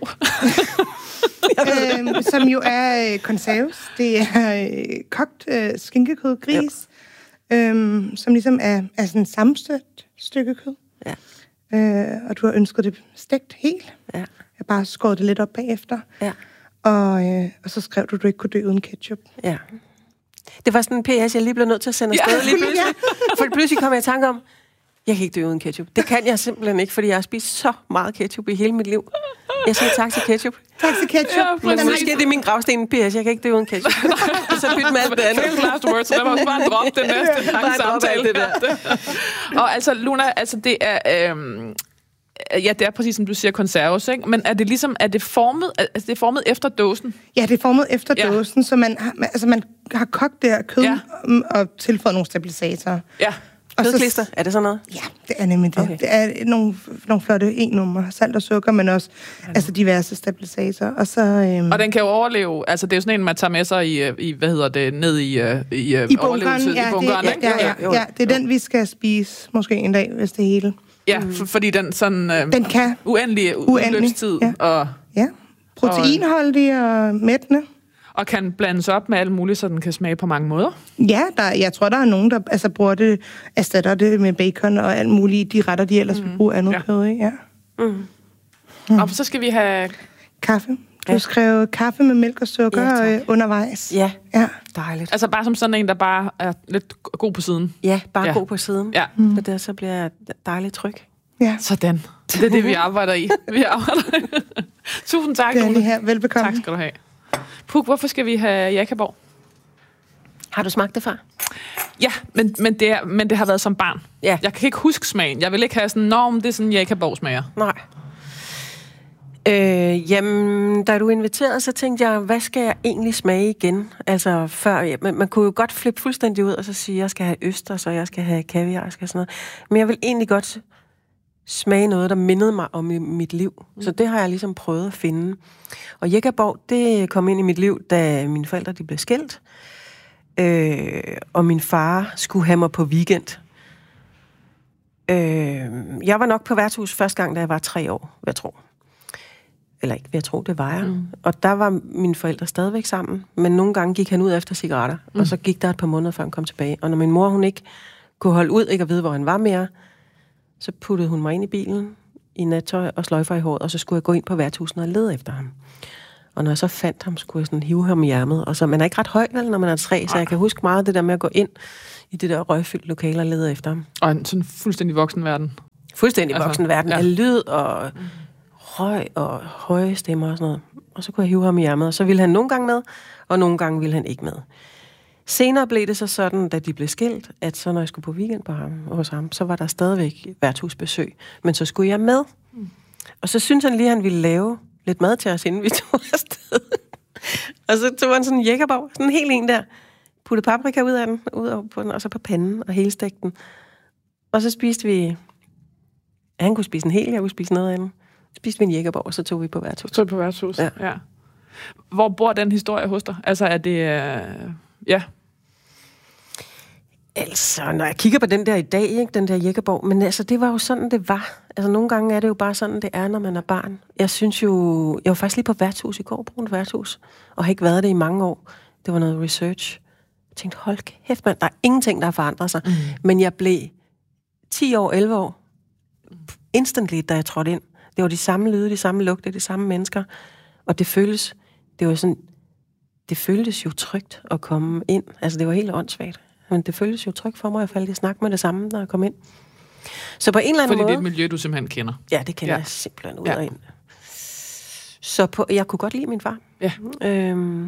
øhm, som jo er øh, konserves. Det er øh, kogt øh, skinkekød, gris, øhm, som ligesom er, er sådan et sammenstødt stykke kød. Ja. Øh, og du har ønsket det stegt helt. Ja. Jeg har bare skåret det lidt op bagefter. Ja. Og, øh, og så skrev du, at du ikke kunne dø uden ketchup. Ja. Det var sådan en P S, jeg lige blev nødt til at sende afsted ja. lige pludselig. For pludselig kom jeg i tanke om, jeg kan ikke dø uden ketchup. Det kan jeg simpelthen ikke, fordi jeg har spist så meget ketchup i hele mit liv. Jeg siger tak til ketchup. Tak til ketchup. Ja, men måske det er min gravsten P S, jeg kan ikke dø uden ketchup. Og så bytte med alt det andet. Famous last word, så der var bare en drop det næste lange samtale. Det der. Og altså, Luna, altså det er... Øhm, ja, det er præcis som du siger, konserves, ikke? Men er det ligesom, er det formet, altså det er formet efter dåsen? Ja, det er formet efter ja. dåsen, så man har, altså man har kogt det her kød ja. og tilføjet nogle stabilisatorer. Ja. Kødklister, er det sådan noget? Ja, det er nemlig det. Okay. Det er nogle, nogle flotte e-numre, salt og sukker, men også ja. altså diverse stabilisatorer. Og, så, øhm... og den kan jo overleve, altså det er jo sådan en, man tager med sig i, i hvad hedder det, ned i, i, I bunkeren, ja, i bunkeren, det, ja, ja, ja, ja, det er den, vi skal spise måske en dag, hvis det hele. Ja, for, fordi den sådan øh, den kan uendelig udløbstid. Ja. Og, ja, proteinholdig og mættende. Og kan blandes op med alt muligt, så den kan smage på mange måder. Ja, der, jeg tror, der er nogen, der altså, bruger det, erstatter det med bacon og alt muligt. De retter, de ellers mm. vil bruge andet ja. kød i. Ja. Mm. Mm. Og så skal vi have... Kaffe. Du ja. skrev kaffe med mælk og sukker ja, øh, undervejs. Ja, ja, dejligt. Altså bare som sådan en, der bare er lidt god på siden. Ja, bare ja. god på siden. Ja. Mm. Så der så bliver jeg dejligt tryg. Ja. Sådan. Det er det, vi arbejder i. Vi arbejder i. Tusind tak, Luna. Det er her. Velbekomme. Tak skal du have. Puk, hvorfor skal vi have jakaborg? Har du smagt det før? Ja, men, men, det, er, men det har været som barn. Ja. Jeg kan ikke huske smagen. Jeg vil ikke have sådan, nå, det er sådan jakaborg smager. Nej. Øh, jamen, da du inviterede, så tænkte jeg, hvad skal jeg egentlig smage igen? Altså, før, ja, man, man kunne jo godt flippe fuldstændig ud, og så sige, jeg skal have østers, og jeg skal have kaviar, og skal sådan noget. Men jeg vil egentlig godt smage noget, der mindede mig om mit liv. Mm. Så det har jeg ligesom prøvet at finde. Og jakaborg, det kom ind i mit liv, da mine forældre de blev skilt. Øh, og min far skulle have mig på weekend. Øh, jeg var nok på værtshus første gang, da jeg var tre år, vil jeg tro. Eller ikke, vil jeg tro, det var jeg. Mm. Og der var mine forældre stadigvæk sammen, men nogle gange gik han ud efter cigaretter, mm. og så gik der et par måneder, før han kom tilbage. Og når min mor, hun ikke kunne holde ud, ikke at vide, hvor han var mere, så puttede hun mig ind i bilen, i nattøj og sløjfer i håret, og så skulle jeg gå ind på værtshusen og lede efter ham. Og når jeg så fandt ham, skulle jeg sådan hive ham i ærmet. Og så man er ikke ret høj, når man er tre, så jeg kan huske meget det der med at gå ind i det der røgfyldt lokale og lede efter ham. Og en sådan fuldstændig voksen verden. Fuldstændig altså, voksen verden. Ja. Af lyd og mm. røg og høje stemmer og sådan noget. Og så kunne jeg hive ham i ærmet, og så ville han nogle gange med, og nogle gange ville han ikke med. Senere blev det så sådan, da de blev skilt, at så når jeg skulle på weekend på ham, hos ham, så var der stadigvæk værtshusbesøg. Men så skulle jeg med. Mm. Og så syntes han lige, at han ville lave lidt mad til os, inden vi tog afsted. Og så tog han sådan en jækkerborg, sådan en helt en der, puttede paprika ud af den, ud over på den, og så på panden og hele stegte den. Og så spiste vi, han kunne spise en hel, jeg kunne spise noget af den. Så spiste vi en jækkerborg, og så tog vi på værtshus. Så tog vi på værtshus, ja. ja. Hvor bor den historie hos dig? Altså er det, øh, ja... Altså, når jeg kigger på den der i dag, ikke, den der jækkerborg, men altså, det var jo sådan, det var. Altså, nogle gange er det jo bare sådan, det er, når man er barn. Jeg synes jo, jeg var faktisk lige på værtshus i går, på et værtshus, og har ikke været det i mange år. Det var noget research. Jeg tænkte, hold kæft, mand, der er ingenting, der har forandret sig. Mm. Men jeg blev ti år, elleve år, instantly, da jeg trådte ind. Det var de samme lyde, de samme lugte, de samme mennesker, og det føles, det var sådan, det føltes jo trygt at komme ind. Altså, det var helt åndssvagt. Men det føles jo trygt for mig, at falde i snak med det samme, når jeg kom ind. Så på en eller anden Fordi måde... det er et miljø, du simpelthen kender. Ja, det kender ja. jeg simpelthen ud ja. og ind. Så på, jeg kunne godt lide min far. Ja. Øhm,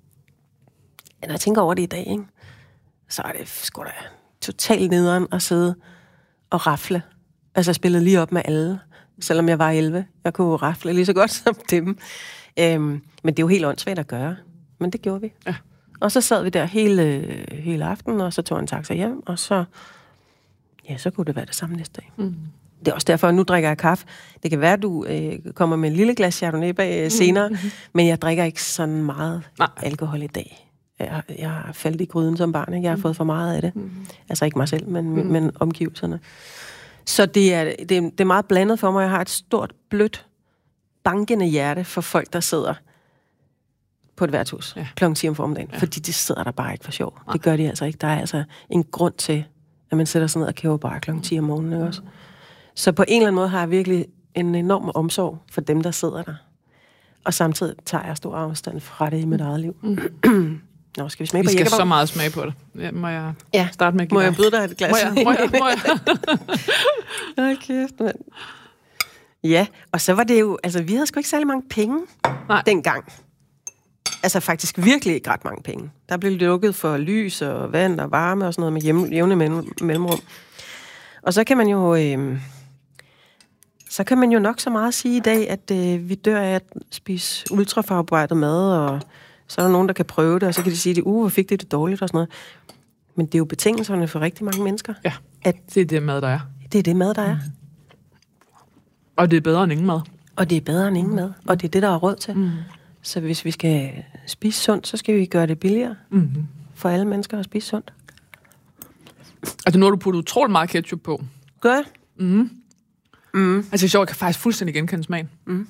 når jeg tænker over det i dag, ikke, så er det sgu da totalt nederen at sidde og rafle. Altså, jeg spillede lige op med alle, selvom jeg var elleve. Jeg kunne rafle lige så godt som dem. Øhm, men det er jo helt åndssvagt at gøre. Men det gjorde vi. Ja. Og så sad vi der hele, hele aftenen, og så tog en taxa hjem, og så, ja, så kunne det være det samme næste dag. Mm. Det er også derfor, at nu drikker jeg kaffe. Det kan være, at du øh, kommer med en lille glas Chardonnay bag øh, senere, mm-hmm. men jeg drikker ikke sådan meget Nej. alkohol i dag. Jeg, jeg har faldet i gryden som barn, ikke? Jeg har mm. fået for meget af det. Mm. Altså ikke mig selv, men, mm. men omgivelserne. Så det er, det, er, det er meget blandet for mig. Jeg har et stort, blødt, bankende hjerte for folk, der sidder på et værtshus ja. klokken ti om formiddagen, ja. fordi de sidder der bare ikke for sjov. Nej. Det gør de altså ikke. Der er altså en grund til, at man sætter sig ned og kæver bare klokken ti om morgenen, ikke også? Så på en eller anden måde har jeg virkelig en enorm omsorg for dem, der sidder der. Og samtidig tager jeg stor afstand fra det i mit eget liv. Mm. Nå, skal vi smage vi på skal jækkerborg? så meget smage på det. Ja, må jeg ja. starte med at give Må dig? jeg byde dig et glas? Må jeg? Må jeg? Må jeg? Åh, kæft, mand. Ja, og så var det jo... Altså, vi havde sgu ikke særlig mange penge Nej. dengang. Altså faktisk virkelig ikke ret mange penge. Der blev lukket for lys og vand og varme og sådan noget med hjem, jævne mellemrum. Og så kan man jo... Øh, så kan man jo nok så meget sige i dag, at øh, vi dør af at spise ultraforarbejdet mad, og så er der nogen, der kan prøve det, og så kan de sige, at uh, hvor fik det det dårligt og sådan noget. Men det er jo betingelserne for rigtig mange mennesker. Ja, at det er det mad, der er. Det er det mad, der er. Mm. Og det er bedre end ingen mad. Og det er bedre end ingen mad. Og det er det, der er råd til. Mm. Så hvis vi skal spise sundt, så skal vi gøre det billigere mm-hmm. for alle mennesker at spise sundt. Altså nu har du puttet utroligt meget ketchup på. Gør jeg? Mm. Mm. Altså det er sjovt, jeg kan faktisk fuldstændig genkende smagen. Mm.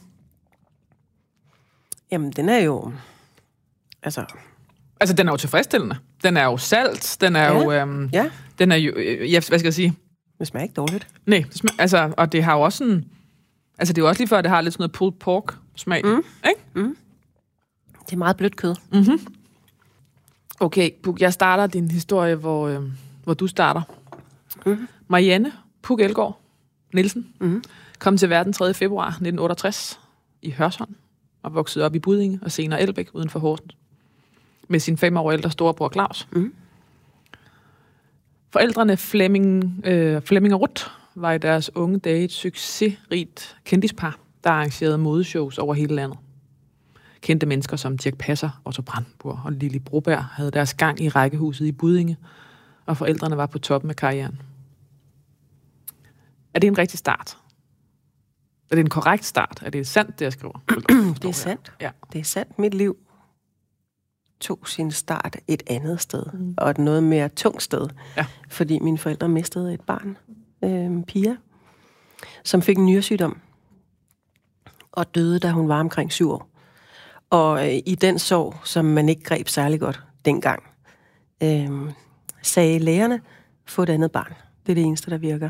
Jamen, den er jo... Altså... Altså, den er jo tilfredsstillende. Den er jo salt, den er ja. jo... Øhm, ja. Den er jo... Øh, hvad skal jeg sige? Det smager ikke dårligt. Nej, det smager, altså, og det har jo også sådan... Altså, det er jo også lige før, det har lidt sådan noget pulled pork smag, mm. ikke? Mm. Det er meget blødt kød. Mm-hmm. Okay, Puk, jeg starter din historie, hvor, øh, hvor du starter. Mm. Marianne Puk Elgård Nielsen mm. kom til verden tredje februar nitten otteogtres i Hørsholm og voksede op i Buddinge og senere Elbæk uden for Horsens med sin fem år ældre storebror Claus. Mm. Forældrene Flemming, øh, Flemming og Ruth var i deres unge dage et succesrigt kendispar, der arrangerede modeshows over hele landet. Kendte mennesker som Dirch Passer, Otto Brandenburg og Lili Broberg havde deres gang i rækkehuset i Buddinge, og forældrene var på toppen af karrieren. Er det en rigtig start? Er det en korrekt start? Er det sandt, det jeg skriver? Det er sandt. Ja. Det er sandt. Mit liv tog sin start et andet sted, mm. og et noget mere tungt sted, ja. fordi mine forældre mistede et barn øh, om Pia, som fik en nyresygdom og døde, da hun var omkring syv år. Og øh, i den sorg, som man ikke greb særlig godt dengang, øh, sagde lægerne, få et andet barn. Det er det eneste, der virker.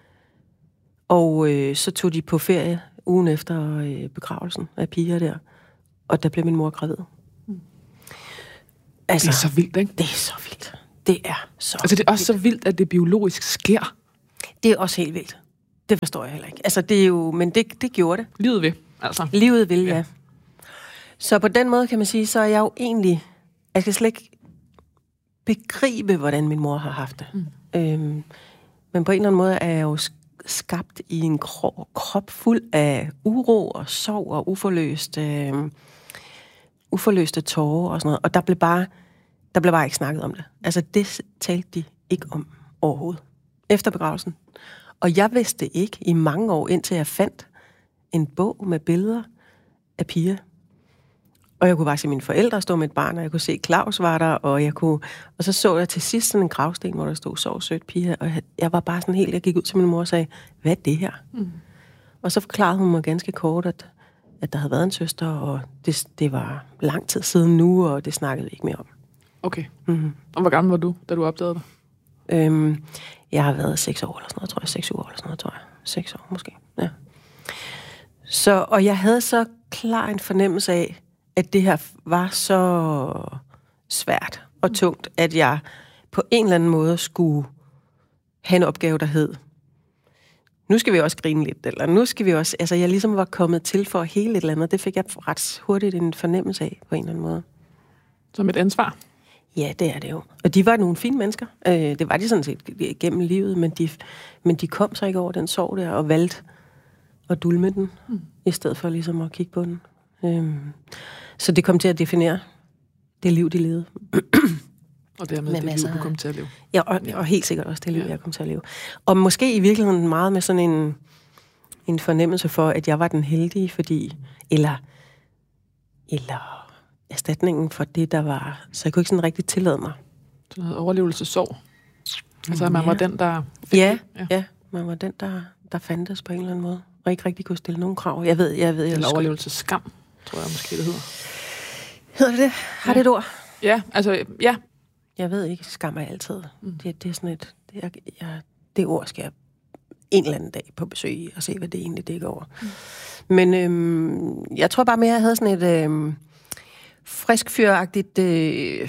Og øh, så tog de på ferie ugen efter øh, begravelsen af Pia der, og der blev min mor gravid. Mm. Altså, det er så vildt, ikke? Det er så vildt. Det er så Altså, det er også vildt. så vildt, at det biologisk sker. Det er også helt vildt. Det forstår jeg heller ikke. Altså, det er jo... Men det, det gjorde det. Livet vil, altså. Livet vil, ja. ja. Så på den måde kan man sige, så er jeg jo egentlig... Jeg skal slet ikke begribe, hvordan min mor har haft det. Mm. Øhm, men på en eller anden måde er jeg jo skabt i en krop, krop fuld af uro og sorg og uforløst, øh, uforløste tårer og sådan noget. Og der blev bare, der blev bare ikke snakket om det. Altså, det talte de ikke om overhovedet. Efter begravelsen. Og jeg vidste ikke i mange år, indtil jeg fandt en bog med billeder af Pia. Og jeg kunne bare se mine forældre stå med et barn, og jeg kunne se Claus var der, og jeg kunne... Og så så jeg til sidst sådan en gravsten, hvor der stod sov sødt Pia, og jeg, jeg var bare sådan helt... Jeg gik ud til min mor og sagde, hvad er det her? Mm. Og så forklarede hun mig ganske kort, at, at der havde været en søster, og det, det var lang tid siden nu, og det snakkede vi ikke mere om. Okay. Mm-hmm. Og hvor gammel var du, da du opdagede det? Øhm, jeg har været seks år eller sådan noget, tror jeg. Seks år eller sådan noget, tror jeg. Seks år måske, ja. Så, og jeg havde så klar en fornemmelse af, at det her var så svært og tungt, at jeg på en eller anden måde skulle have en opgave, der hed, nu skal vi også grine lidt, eller nu skal vi også, altså jeg ligesom var kommet til for hele et eller andet, det fik jeg ret hurtigt en fornemmelse af, på en eller anden måde. Som et ansvar? Ja, det er det jo. Og de var nogle fine mennesker. Øh, det var de sådan set gennem livet, men de, men de kom så ikke over den sorg der, og valgte at dulme den, mm. i stedet for ligesom at kigge på den. Øh, så det kom til at definere det liv, de levede. Og dermed det liv, du kom til at leve. Ja, og, og helt sikkert også det liv, ja. jeg kom til at leve. Og måske i virkeligheden meget med sådan en, en fornemmelse for, at jeg var den heldige, fordi, eller, eller erstatningen for det, der var, så jeg kunne ikke sådan rigtig tillade mig. Sådan noget overlevelsessorg. Altså, man ja. var den, der... Ja, ja, ja, man var den, der, der fandtes på en eller anden måde, og ikke rigtig kunne stille nogen krav. Jeg ved, jeg ved... Jeg eller overlevelsesskam, tror jeg måske, det hedder. Hedder det det? Har ja. det et ord? Ja, altså, ja. Jeg ved ikke, skam er altid. Mm. Det, det er sådan et... Det, er, jeg, det ord skal jeg en eller anden dag på besøg i, og se, hvad det egentlig dækker over. Mm. Men øhm, jeg tror bare mere, jeg havde sådan et øhm, friskfyragtigt øh,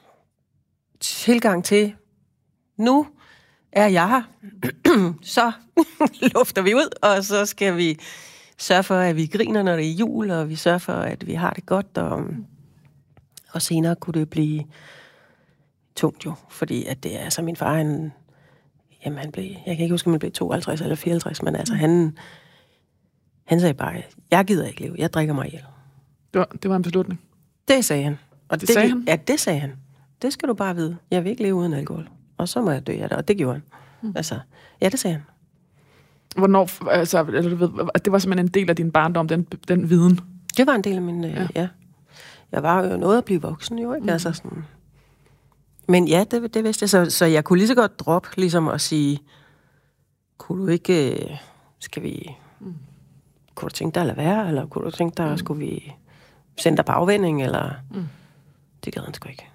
tilgang til, nu er jeg her, så lufter vi ud, og så skal vi sørge for, at vi griner, når det er jul, og vi sørger for, at vi har det godt, og, og senere kunne det blive tungt jo, fordi at det er, altså min far, han, jamen han blev, jeg kan ikke huske, om han blev tooghalvtreds eller fireoghalvtreds, men altså han, han sagde bare, jeg gider ikke leve, jeg drikker mig ihjel. Det var, det var en beslutning? Det sagde han. Og det, det sagde det, han? Ja, det sagde han. Det skal du bare vide. Jeg vil ikke leve uden alkohol. Og så må jeg dø af det, og det gjorde han. Mm. Altså, ja, det sagde han. Hvornår, altså, eller du ved, det var simpelthen en del af din barndom, den, den viden? Det var en del af min, ja. ja. Jeg var jo noget at blive voksen, jo, ikke? Mm. Altså sådan... Men ja, det, det vidste jeg. Så, så jeg kunne lige så godt droppe, ligesom at sige, kunne du ikke, skal vi, mm. kunne du tænke dig at lade være, eller kunne du tænke dig, mm. skulle vi sende dig på afvinding, eller... Mm. Det gad han sgu ikke.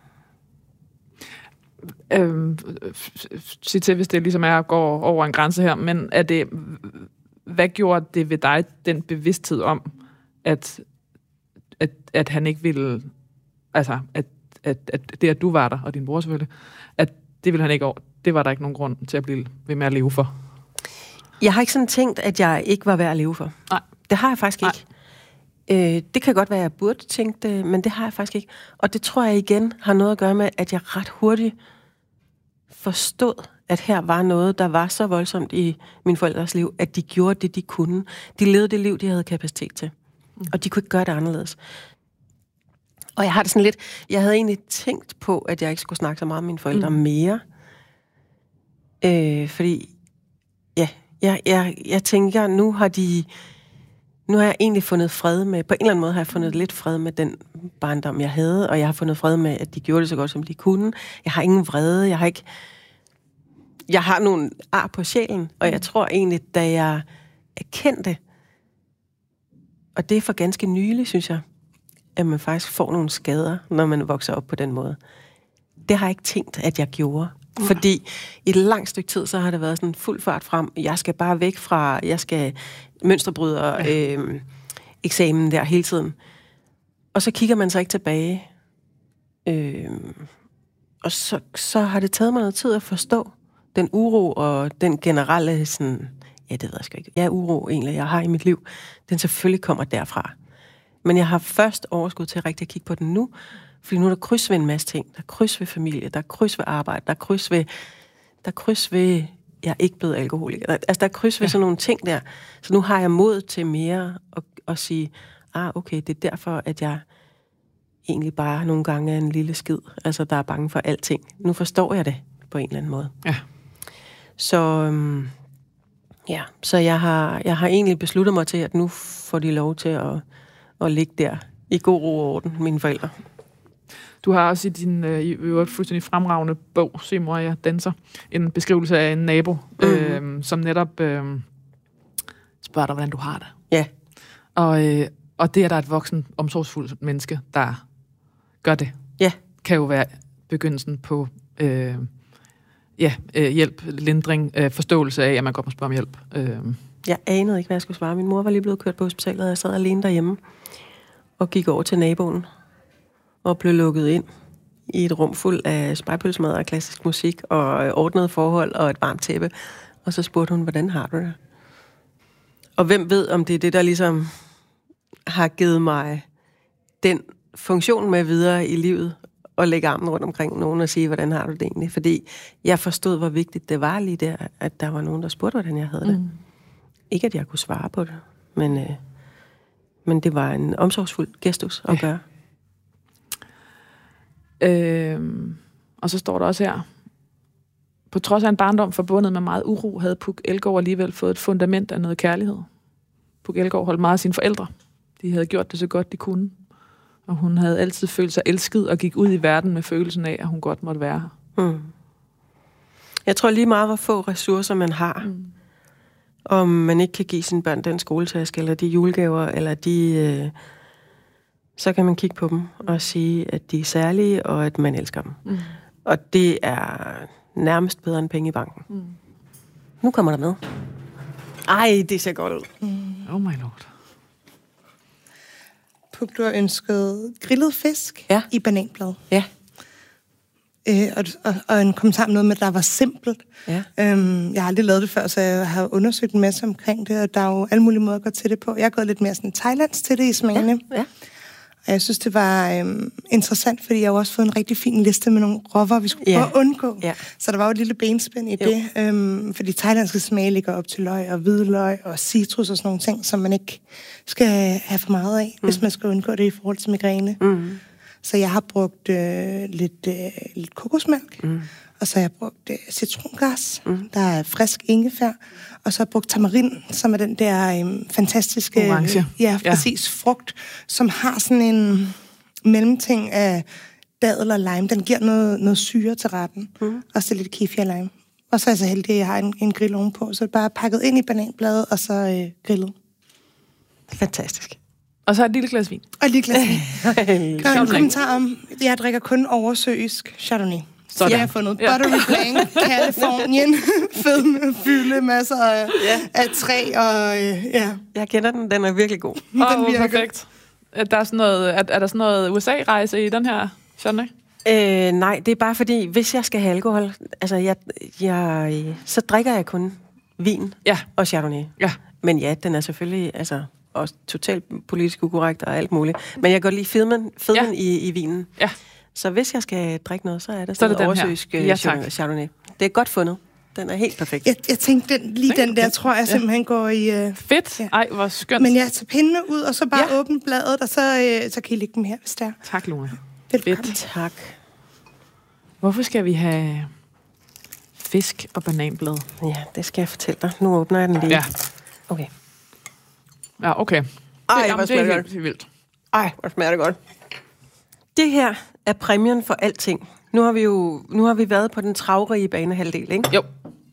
Øhm, sig til, hvis det ligesom er at gå over en grænse her, men er det, hvad gjorde det ved dig, den bevidsthed om, at, at, at han ikke ville, altså, at, at, at det, at du var der, og din bror selvfølgelig, at det ville han ikke over, det var der ikke nogen grund til at blive ved med at leve for? Jeg har ikke sådan tænkt, at jeg ikke var værd at leve for. Nej. Det har jeg faktisk Nej. ikke. Øh, det kan godt være, at jeg burde tænke det, men det har jeg faktisk ikke. Og det tror jeg igen har noget at gøre med, at jeg ret hurtigt forstod, at her var noget, der var så voldsomt i mine forældres liv, at de gjorde det, de kunne. De levede det liv, de havde kapacitet til. Mm. Og de kunne ikke gøre det anderledes. Og jeg har det sådan lidt... Jeg havde egentlig tænkt på, at jeg ikke skulle snakke så meget med mine forældre mm. mere. Øh, fordi... Ja, jeg, jeg, jeg tænker, nu har de... Nu har jeg egentlig fundet fred med... På en eller anden måde har jeg fundet lidt fred med den barndom, jeg havde, og jeg har fundet fred med, at de gjorde det så godt, som de kunne. Jeg har ingen vrede, jeg har ikke... jeg har nogle ar på sjælen, og jeg tror egentlig, da jeg erkendte, og det er for ganske nylig, synes jeg, at man faktisk får nogle skader, når man vokser op på den måde. Det har jeg ikke tænkt, at jeg gjorde. Mm. Fordi i et langt stykke tid, så har det været sådan fuld fart frem. Jeg skal bare væk fra, jeg skal mønsterbryder ja. øh, eksamen der hele tiden. Og så kigger man sig ikke tilbage. Øh, og så, så har det taget mig noget tid at forstå den uro og den generelle sådan, ja, det ved jeg sgu ikke. Ja, uro egentlig, jeg har i mit liv. Den selvfølgelig kommer derfra. Men jeg har først overskud til rigtig at kigge på den nu, fordi nu er der kryds ved en masse ting. Der er kryds ved familie, der er kryds ved arbejde, der er kryds ved, der er kryds ved, jeg er ikke blevet alkoholiker. Der, altså, der er kryds ved ja. sådan nogle ting der. Så nu har jeg mod til mere at, at sige, ah, okay, det er derfor, at jeg egentlig bare nogle gange er en lille skid, altså der er bange for alting. Nu forstår jeg det på en eller anden måde. Ja. Så, øhm, ja, så jeg har, jeg har egentlig besluttet mig til, at nu får de lov til at, at ligge der i god ro og orden, mine forældre. Du har også i din øh, i øvrigt fuldstændig fremragende bog, Se mor, jeg danser, en beskrivelse af en nabo, mm-hmm. øh, som netop øh, spørger dig, hvordan du har det. Ja. Og, øh, og det, at der er et voksen, omsorgsfuldt menneske, der gør det, ja. kan jo være begyndelsen på øh, ja, øh, hjælp, lindring, øh, forståelse af, at man godt må spørge om hjælp. Øh. Jeg anede ikke, hvad jeg skulle svare. Min mor var lige blevet kørt på hospitalet, og jeg sad alene derhjemme og gik over til naboen og blev lukket ind i et rum fuld af spejpølsemad og klassisk musik og ordnede forhold og et varmt tæppe. Og så spurgte hun, hvordan har du det? Og hvem ved, om det er det, der ligesom har givet mig den funktion med videre i livet og lægge armen rundt omkring nogen og sige, hvordan har du det egentlig? Fordi jeg forstod, hvor vigtigt det var lige der, at der var nogen, der spurgte, hvordan jeg havde det. Mm. Ikke, at jeg kunne svare på det, men, øh, men det var en omsorgsfuld gestus at gøre. Øhm, og så står der også her, på trods af en barndom forbundet med meget uro, havde Puk Elgård alligevel fået et fundament af noget kærlighed. Puk Elgård holdt meget af sine forældre. De havde gjort det så godt, de kunne. Og hun havde altid følt sig elsket og gik ud i verden med følelsen af, at hun godt måtte være her. Mm. Jeg tror lige meget, hvor få ressourcer man har. Mm. Om man ikke kan give sine børn den skoletaske, eller de julegaver, eller de... Øh, så kan man kigge på dem og sige, at de er særlige, og at man elsker dem. Mm. Og det er nærmest bedre end penge i banken. Mm. Nu kommer der med. Ej, det ser godt ud. Mm. Oh my lord. Puk, du har ønsket grillet fisk ja. i bananblad. Ja. Øh, og, og, og en kommentar med noget med, at der var simpelt. Ja. Øhm, jeg har aldrig lavet det før, så jeg har undersøgt en masse omkring det, og der er jo alle mulige måder at gå til det på. Jeg har gået lidt mere sådan thailands til det i smagene. Ja. Ja. Og jeg synes, det var øhm, interessant, fordi jeg har også fået en rigtig fin liste med nogle råvarer, vi skulle prøve ja. at undgå. Ja. Så der var jo et lille benspænd i jo. det. Øhm, fordi thailandske smage ligger op til løg og hvidløg og citrus og sådan nogle ting, som man ikke skal have for meget af, mm. hvis man skal undgå det i forhold til migræne. Mm. Så jeg har brugt øh, lidt, øh, lidt kokosmælk, mm. og så har jeg brugt øh, citrongas, mm. der er frisk ingefær, og så har jeg brugt tamarin, som er den der øh, fantastiske orange. Ja, præcis, ja. frugt, som har sådan en mellemting af dadel og lime. Den giver noget, noget syre til retten, mm. og så lidt kefir og lime. Og så er jeg så heldig, at jeg har en, en grill ovenpå, så det er bare pakket ind i bananbladet, og så øh, grillet. Fantastisk. Og så et lille glas vin. Og et lille glas vin. Der er en kommentar om, jeg drikker kun oversøisk Chardonnay. Så jeg har fundet ja. Buttery Blanc, Californien, fed fylde, masser af, ja. af træ og ja. Jeg kender den, den er virkelig god. Åh, oh, perfekt. Er der sådan noget, er, er der sådan noget U S A-rejse i den her Chardonnay? Øh, nej, det er bare fordi, hvis jeg skal have alkohol, altså jeg, jeg, så drikker jeg kun vin ja. og Chardonnay. Ja. Men ja, den er selvfølgelig altså også totalt politisk ukorrekt og alt muligt. Men jeg går lige fedmen, fedmen ja. i, i vinen. Ja. Så hvis jeg skal drikke noget, så er det sådan noget oversøisk ja, Chardonnay. Det er godt fundet. Den er helt perfekt. Jeg, jeg tænkte, den, lige den der, tror jeg simpelthen ja. går i... Uh, Fedt. Ja. Ej, hvor skønt. Men jeg tager pindene ud, og så bare ja. åbne bladet, og så, uh, så kan I lægge dem her, hvis der. Tak, Lone. Velkommen. Fedt. Tak. Hvorfor skal vi have fisk og bananblad? Ja, det skal jeg fortælle dig. Nu åbner jeg den lige. Ja. Okay. Ja, okay. Ej, hvor smager det godt. Det er vildt. Ej, hvor smager det godt. Det her er præmien for alting. Nu har vi jo nu har vi været på den travrige banehalvdel, ikke? Jo.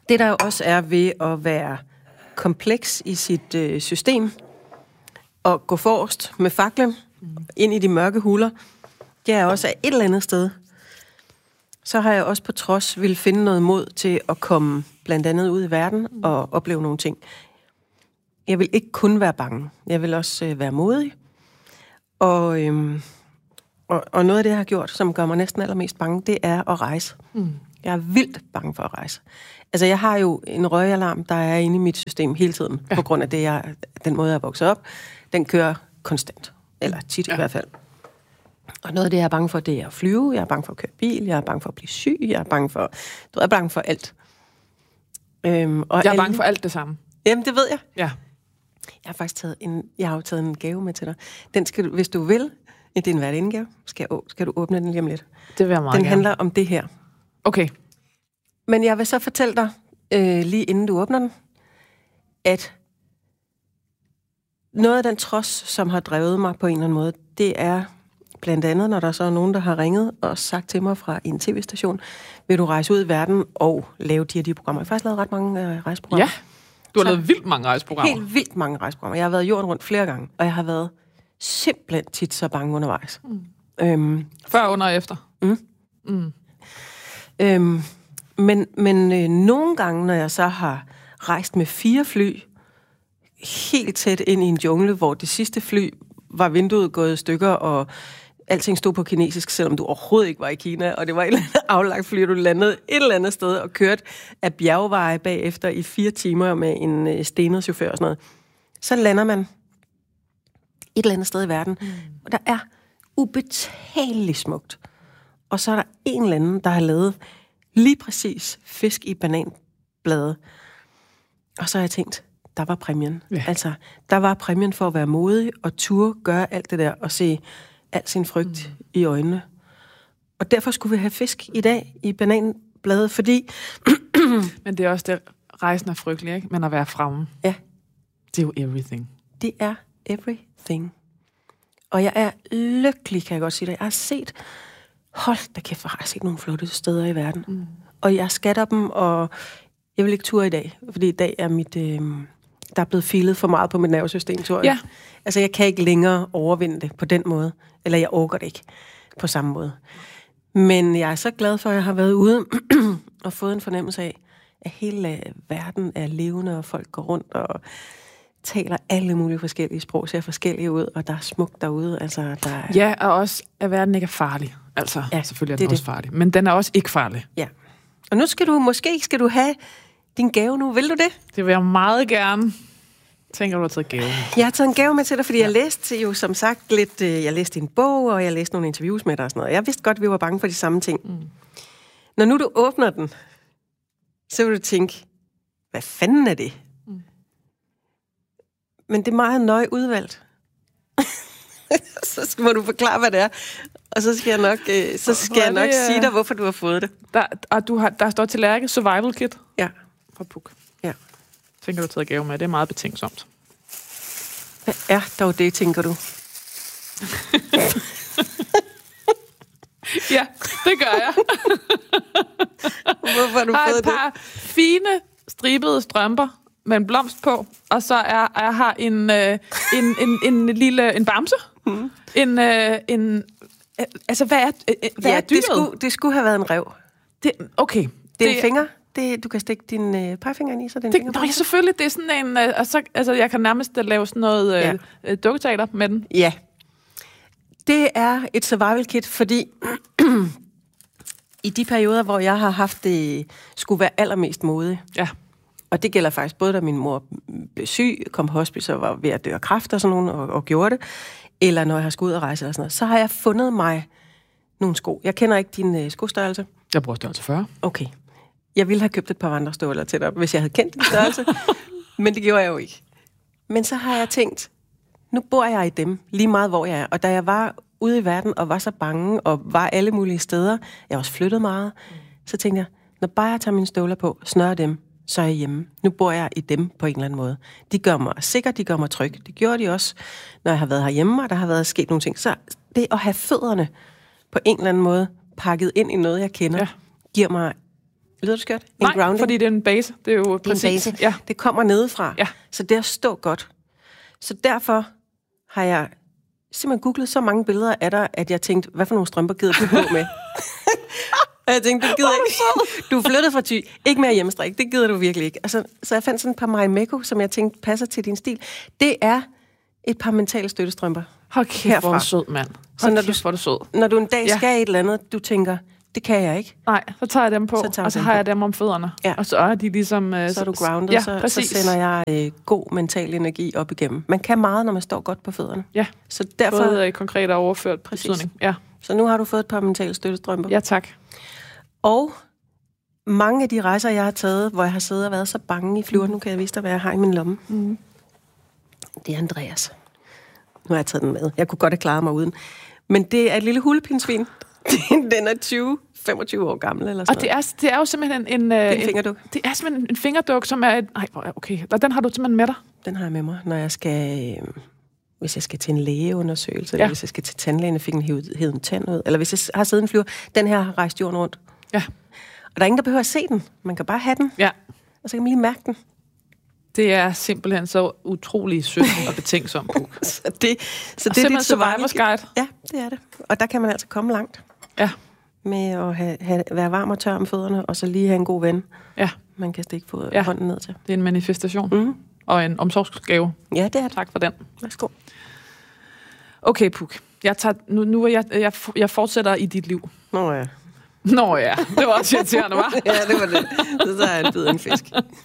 Det der jo også er ved at være kompleks i sit øh, system, og gå forrest med faklen mm. ind i de mørke huler, det er også et eller andet sted. Så har jeg også på trods vil finde noget mod til at komme blandt andet ud i verden mm. og opleve nogle ting. Jeg vil ikke kun være bange. Jeg vil også øh, være modig. Og, øhm, og, og noget af det, jeg har gjort, som gør mig næsten allermest bange, det er at rejse. Mm. Jeg er vildt bange for at rejse. Altså, jeg har jo en røgalarm, der er inde i mit system hele tiden, ja. På grund af det, jeg, den måde, jeg er vokset op. Den kører konstant. Eller tit ja. I hvert fald. Og noget af det, jeg er bange for, det er at flyve. Jeg er bange for at køre bil. Jeg er bange for at blive syg. Jeg er bange for, du er bange for alt. Øhm, og jeg er alle... bange for alt det samme. Jamen, det ved jeg. Ja. Jeg har faktisk taget en, jeg har jo taget en gave med til dig. Den skal du, hvis du vil, det er en værtindegave, skal, skal du åbne den lige om lidt. Det vil jeg meget Den gerne. handler om det her. Okay. Men jeg vil så fortælle dig, øh, lige inden du åbner den, at noget af den trods, som har drevet mig på en eller anden måde, det er blandt andet, når der så er nogen, der har ringet og sagt til mig fra en tv-station, vil du rejse ud i verden og lave de her de programmer. Jeg har faktisk lavet ret mange øh, rejseprogrammer. Ja, du har så lavet vildt mange rejseprogrammer. Helt vildt mange rejseprogrammer. Jeg har været jorden rundt flere gange, og jeg har været simpelthen tit så bange undervejs. Mm. Øhm, Før, under og efter? Mm. Mm. Øhm, men men øh, nogle gange, når jeg så har rejst med fire fly, helt tæt ind i en jungle, hvor det sidste fly var vinduet gået i stykker, og alting stod på kinesisk, selvom du overhovedet ikke var i Kina, og det var et eller andet aflagt fly, du landede et eller andet sted og kørte af bjergveje bagefter i fire timer med en øh, stenet chauffør og sådan noget. Så lander man et eller andet sted i verden, mm. og der er ubetaleligt smukt. Og så er der en eller anden, der har lavet lige præcis fisk i bananblade. Og så har jeg tænkt, der var præmien. Ja. Altså, der var præmien for at være modig og turde gøre alt det der og se al sin frygt mm. i øjnene. Og derfor skulle vi have fisk i dag i bananbladet, fordi... Men det er også det, rejsen er frygtelig, ikke? Men at være fremme. Ja. Det er jo everything. Det er everything. Og jeg er lykkelig, kan jeg godt sige det. Jeg har set... Hold da kæft, hvor har jeg set nogle flotte steder i verden. Mm. Og jeg skatter dem, og jeg vil ikke ture i dag, fordi i dag er mit... Øh, der er blevet filet for meget på mit nervesystem, tror jeg. Ja. Altså, jeg kan ikke længere overvinde det på den måde. Eller jeg orker det ikke på samme måde. Men jeg er så glad for, at jeg har været ude og fået en fornemmelse af, at hele verden er levende, og folk går rundt og taler alle mulige forskellige sprog, ser forskellige ud, og der er smukt derude. Altså, der er... Ja, og også, at verden ikke er farlig. Altså, ja, selvfølgelig er den det også det. farlig. Men den er også ikke farlig. Ja. Og nu skal du, måske skal du have din gave nu. Vil du det? Det vil jeg meget gerne. Tænker du har taget gave med? Jeg har taget en gave med til dig, fordi ja. jeg læste jo som sagt lidt, jeg læste en bog, og jeg læste nogle interviews med dig og sådan noget. Jeg vidste godt, at vi var bange for de samme ting. Mm. Når nu du åbner den, så vil du tænke, hvad fanden er det? Mm. Men det er meget nøje udvalgt. Så må du forklare, hvad det er. Og så skal jeg nok, øh, så skal jeg nok det, sige dig, hvorfor du har fået det. Der, og du har, der står til Lærke Survival Kit. Ja. Fra Puk. Ja. Tænker du har taget gave med? Det er meget betænksomt. Hvad er dog det, tænker du? Ja, det gør jeg. Hvorfor har du har fået et par det? fine, stribede strømper med en blomst på, og så er jeg har en, øh, en, en, en lille en bamse. Mm. En, øh, en øh, altså, hvad er, øh, hvad ja, er dyret? Det skulle, det skulle have været en ræv. Det, okay. Det er det, en finger. Det, du kan stikke din øh, pegefinger ind i, så det er en det, finger. Nå, ja, selvfølgelig. Det er sådan en... Øh, altså, altså, jeg kan nærmest lave sådan noget øh, ja. dukketeater med den. Ja. Det er et survival kit, fordi i de perioder, hvor jeg har haft det, skulle være allermest modig. Ja. Og det gælder faktisk både, da min mor blev syg, kom på hospice og var ved at dø af kræft og sådan nogen, og, og gjorde det, eller når jeg har skulle ud og rejse eller sådan noget, så har jeg fundet mig nogle sko. Jeg kender ikke din øh, skostørrelse. Jeg bruger størrelse fyrre. Okay. Jeg ville have købt et par vandrestøvler til dig, hvis jeg havde kendt din størrelse, men det gjorde jeg jo ikke. Men så har jeg tænkt, nu bor jeg i dem, lige meget hvor jeg er. Og da jeg var ude i verden og var så bange, og var alle mulige steder, jeg har også flyttet meget, mm. så tænkte jeg, når bare jeg tager mine støvler på, snører dem, så er jeg hjemme. Nu bor jeg i dem på en eller anden måde. De gør mig sikker, de gør mig tryg. Det gjorde de også, når jeg har været herhjemme, og der har været sket nogle ting. Så det at have fødderne på en eller anden måde pakket ind i noget, jeg kender, ja. giver mig Lyder det skørt? En Nej, grounding? fordi det er en base. Det er jo det er præcis. En base. Ja. Det kommer nedefra. Ja. Så det er at stå godt. Så derfor har jeg simpelthen googlet så mange billeder af dig, at jeg tænkte, hvad for nogle strømper gider du på med? Og jeg tænkte, du gider ikke. Du er flyttet fra Thy. Ikke mere hjemmestrik. Det gider du virkelig ikke. Altså, så jeg fandt sådan et par Marimekko, som jeg tænkte passer til din stil. Det er et par mentale støttestrømper. Hold kæft, hvor er sød, mand. Så når kæft, hvor er det sød. Når du en dag ja. skal et eller andet, du tænker, det kan jeg ikke. Nej, så tager jeg dem på, så og så har jeg dem om fødderne. Ja. Og så er de ligesom... Uh, så er du grounded, ja, så, så sender jeg øh, god mental energi op igennem. Man kan meget, når man står godt på fødderne. Ja, så derfor, både konkret og overført betydning. Ja. Så nu har du fået et par mentale støttestrømper. Ja, tak. Og mange af de rejser, jeg har taget, hvor jeg har siddet og været så bange i flyveren, mm. nu kan jeg vise dig, hvad jeg har i min lomme. Mm. Det er Andreas. Nu har jeg taget den med. Jeg kunne godt have klaret mig uden. Men det er et lille hulepinsvin. Den er tyve femogtyve år gammel eller sådan og det er, det er jo simpelthen en... Det er en fingerduk. Det er simpelthen en fingerduk, som er... Et, nej, okay. Og den har du simpelthen med dig? Den har jeg med mig, når jeg skal... Øh, hvis jeg skal til en lægeundersøgelse, ja. Eller hvis jeg skal til tandlægen og fik en hævet en tand ud, eller hvis jeg har siddet en flyver. Den her har rejst jorden rundt. Ja. Og der er ingen, der behøver at se den. Man kan bare have den. Ja. Og så kan man lige mærke den. Det er simpelthen så utrolig sødt og betænksom. så det, så det er dit survivor's guide. Ja, det er det. Og der kan man altså komme langt. Ja. Med at have, have, være varm og tør om fødderne, og så lige have en god ven. Ja. Man kan stikke få ja. hånden ned til. Det er en manifestation. Mm. Og en omsorgsgave. Ja, det er det. Tak for den. Værsgo. Okay, Puk. Jeg tager, nu, nu jeg, jeg, jeg fortsætter i dit liv. Nå ja. Nå ja, det var også irriterende, hva'? ja, det var det. Så er jeg en bid af en fisk.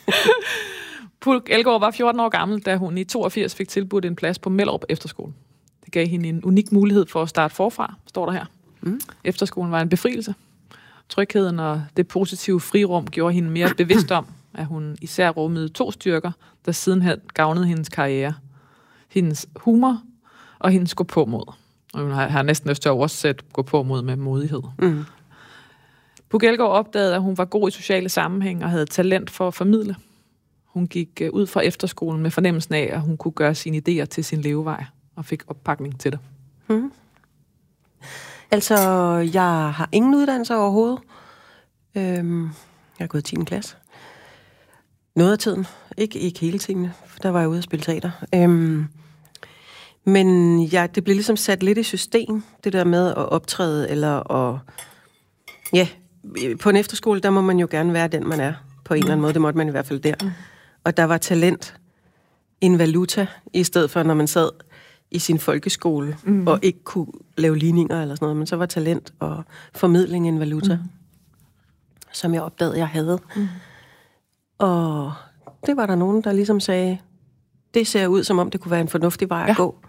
Puk Elgård var fjorten år gammel, da hun i toogfirs fik tilbudt en plads på Mellerup Efterskole. Det gav hende en unik mulighed for at starte forfra, står der her. Mm. Efterskolen var en befrielse. Trygheden og det positive frirum gjorde hende mere bevidst om, at hun især rummede to styrker, der sidenhen gavnede hendes karriere. Hendes humor og hendes gå på mod. Og hun har, har næsten lyst til at oversætte gå på mod med modighed. Mm. Puk Elgård opdagede, at hun var god i sociale sammenhæng og havde talent for at formidle. Hun gik ud fra efterskolen med fornemmelsen af, at hun kunne gøre sine idéer til sin levevej, og fik oppakning til det. Mm. Altså, jeg har ingen uddannelse overhovedet. Øhm, jeg har gået i tiende klasse. Noget af tiden. Ikke, ikke hele tiden. Der var jeg ude at spille teater. Øhm, men ja, det blev ligesom sat lidt i system, det der med at optræde, eller at... Ja, på en efterskole, der må man jo gerne være den, man er. På en mm. eller anden måde, det måtte man i hvert fald der. Mm. Og der var talent en valuta, i stedet for, når man sad i sin folkeskole, mm. og ikke kunne lave ligninger eller sådan noget, men så var talent og formidling en valuta, mm. som jeg opdagede, jeg havde. Mm. Og det var der nogen, der ligesom sagde, det ser ud, som om det kunne være en fornuftig vej at ja. gå.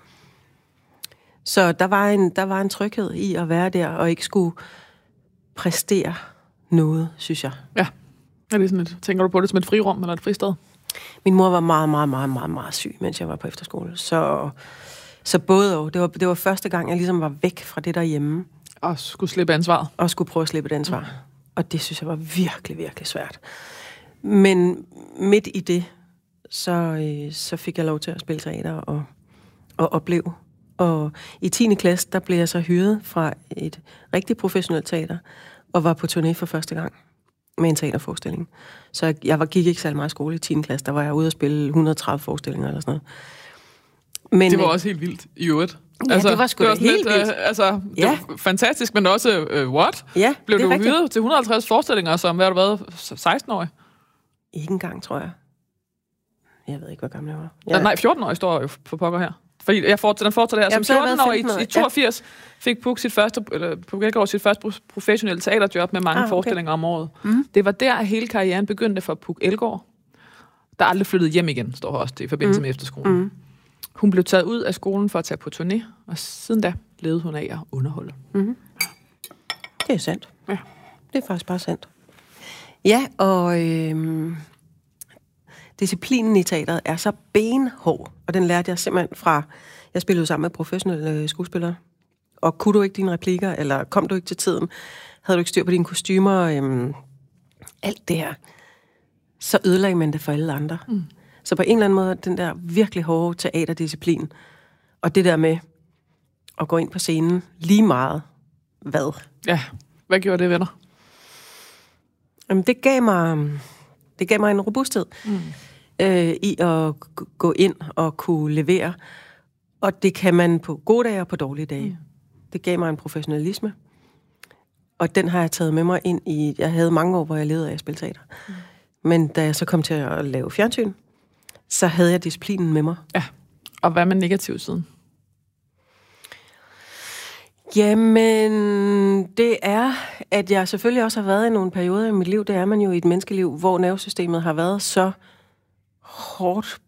Så der var, en, der var en tryghed i at være der, og ikke skulle præstere noget, synes jeg. Ja. Er det sådan et, tænker du på det som et frirum eller et fristed? Min mor var meget, meget, meget, meget, meget syg, mens jeg var på efterskole. Så, så både og. Det var, det var første gang, jeg ligesom var væk fra det derhjemme. Og skulle slippe ansvaret. Og skulle prøve at slippe et ansvar. Mm. Og det synes jeg var virkelig, virkelig svært. Men midt i det, så, øh, så fik jeg lov til at spille teater og, og opleve. Og i tiende klasse, der blev jeg så hyret fra et rigtig professionelt teater, og var på turné for første gang med en teaterforestilling. Så jeg, jeg var, gik ikke særlig meget i skole i tiende klasse. Der var jeg ude at spille et hundrede og tredive forestillinger eller sådan noget. Men, det var også helt vildt, i øvrigt. Ja, altså, det var sgu da helt lidt, vildt. Øh, altså, det ja. var fantastisk, men også, øh, what? Ja, blev du rigtigt. hyret til et hundrede og halvtreds forestillinger, som, hvad har du været, seksten-årig? Ikke engang, tror jeg. Jeg ved ikke, hvor gammel jeg var. Ja. Nej, fjorten-årig står jo for pokker her. Fordi jeg får, den fortsætter her. Som fjorten-årig i, i toogfirs ja. fik Puk sit første, eller Puk Elgård sit første professionelle teaterjob med mange ah, okay. forestillinger om året. Mm. Det var der, at hele karrieren begyndte for Puk Elgård, der aldrig flyttede hjem igen, står også det i forbindelse mm. med efterskolen. Mm. Hun blev taget ud af skolen for at tage på turné, og siden da levede hun af at underholde. Mm. Det er sandt. Ja. Det er faktisk bare sandt. Ja, og øhm, disciplinen i teateret er så benhård, og den lærte jeg simpelthen fra, jeg spillede sammen med professionelle skuespillere, og kunne du ikke dine replikker, eller kom du ikke til tiden, havde du ikke styr på dine kostymer, øhm, alt det her, så ødelagde man det for alle andre. Mm. Så på en eller anden måde, den der virkelig hårde teaterdisciplin, og det der med at gå ind på scenen lige meget, hvad? Ja, hvad gjorde det ved dig? Jamen, det gav mig, det gav mig en robusthed mm. øh, i at gå ind og kunne levere. Og det kan man på gode dage og på dårlige dage. Mm. Det gav mig en professionalisme. Og den har jeg taget med mig ind i... Jeg havde mange år, hvor jeg levede af at spille teater. Mm. Men da jeg så kom til at lave fjernsyn, så havde jeg disciplinen med mig. Ja, og hvad med negativsiden? Jamen, det er, at jeg selvfølgelig også har været i nogle perioder i mit liv. Det er man jo i et menneskeliv, hvor nervesystemet har været så hårdt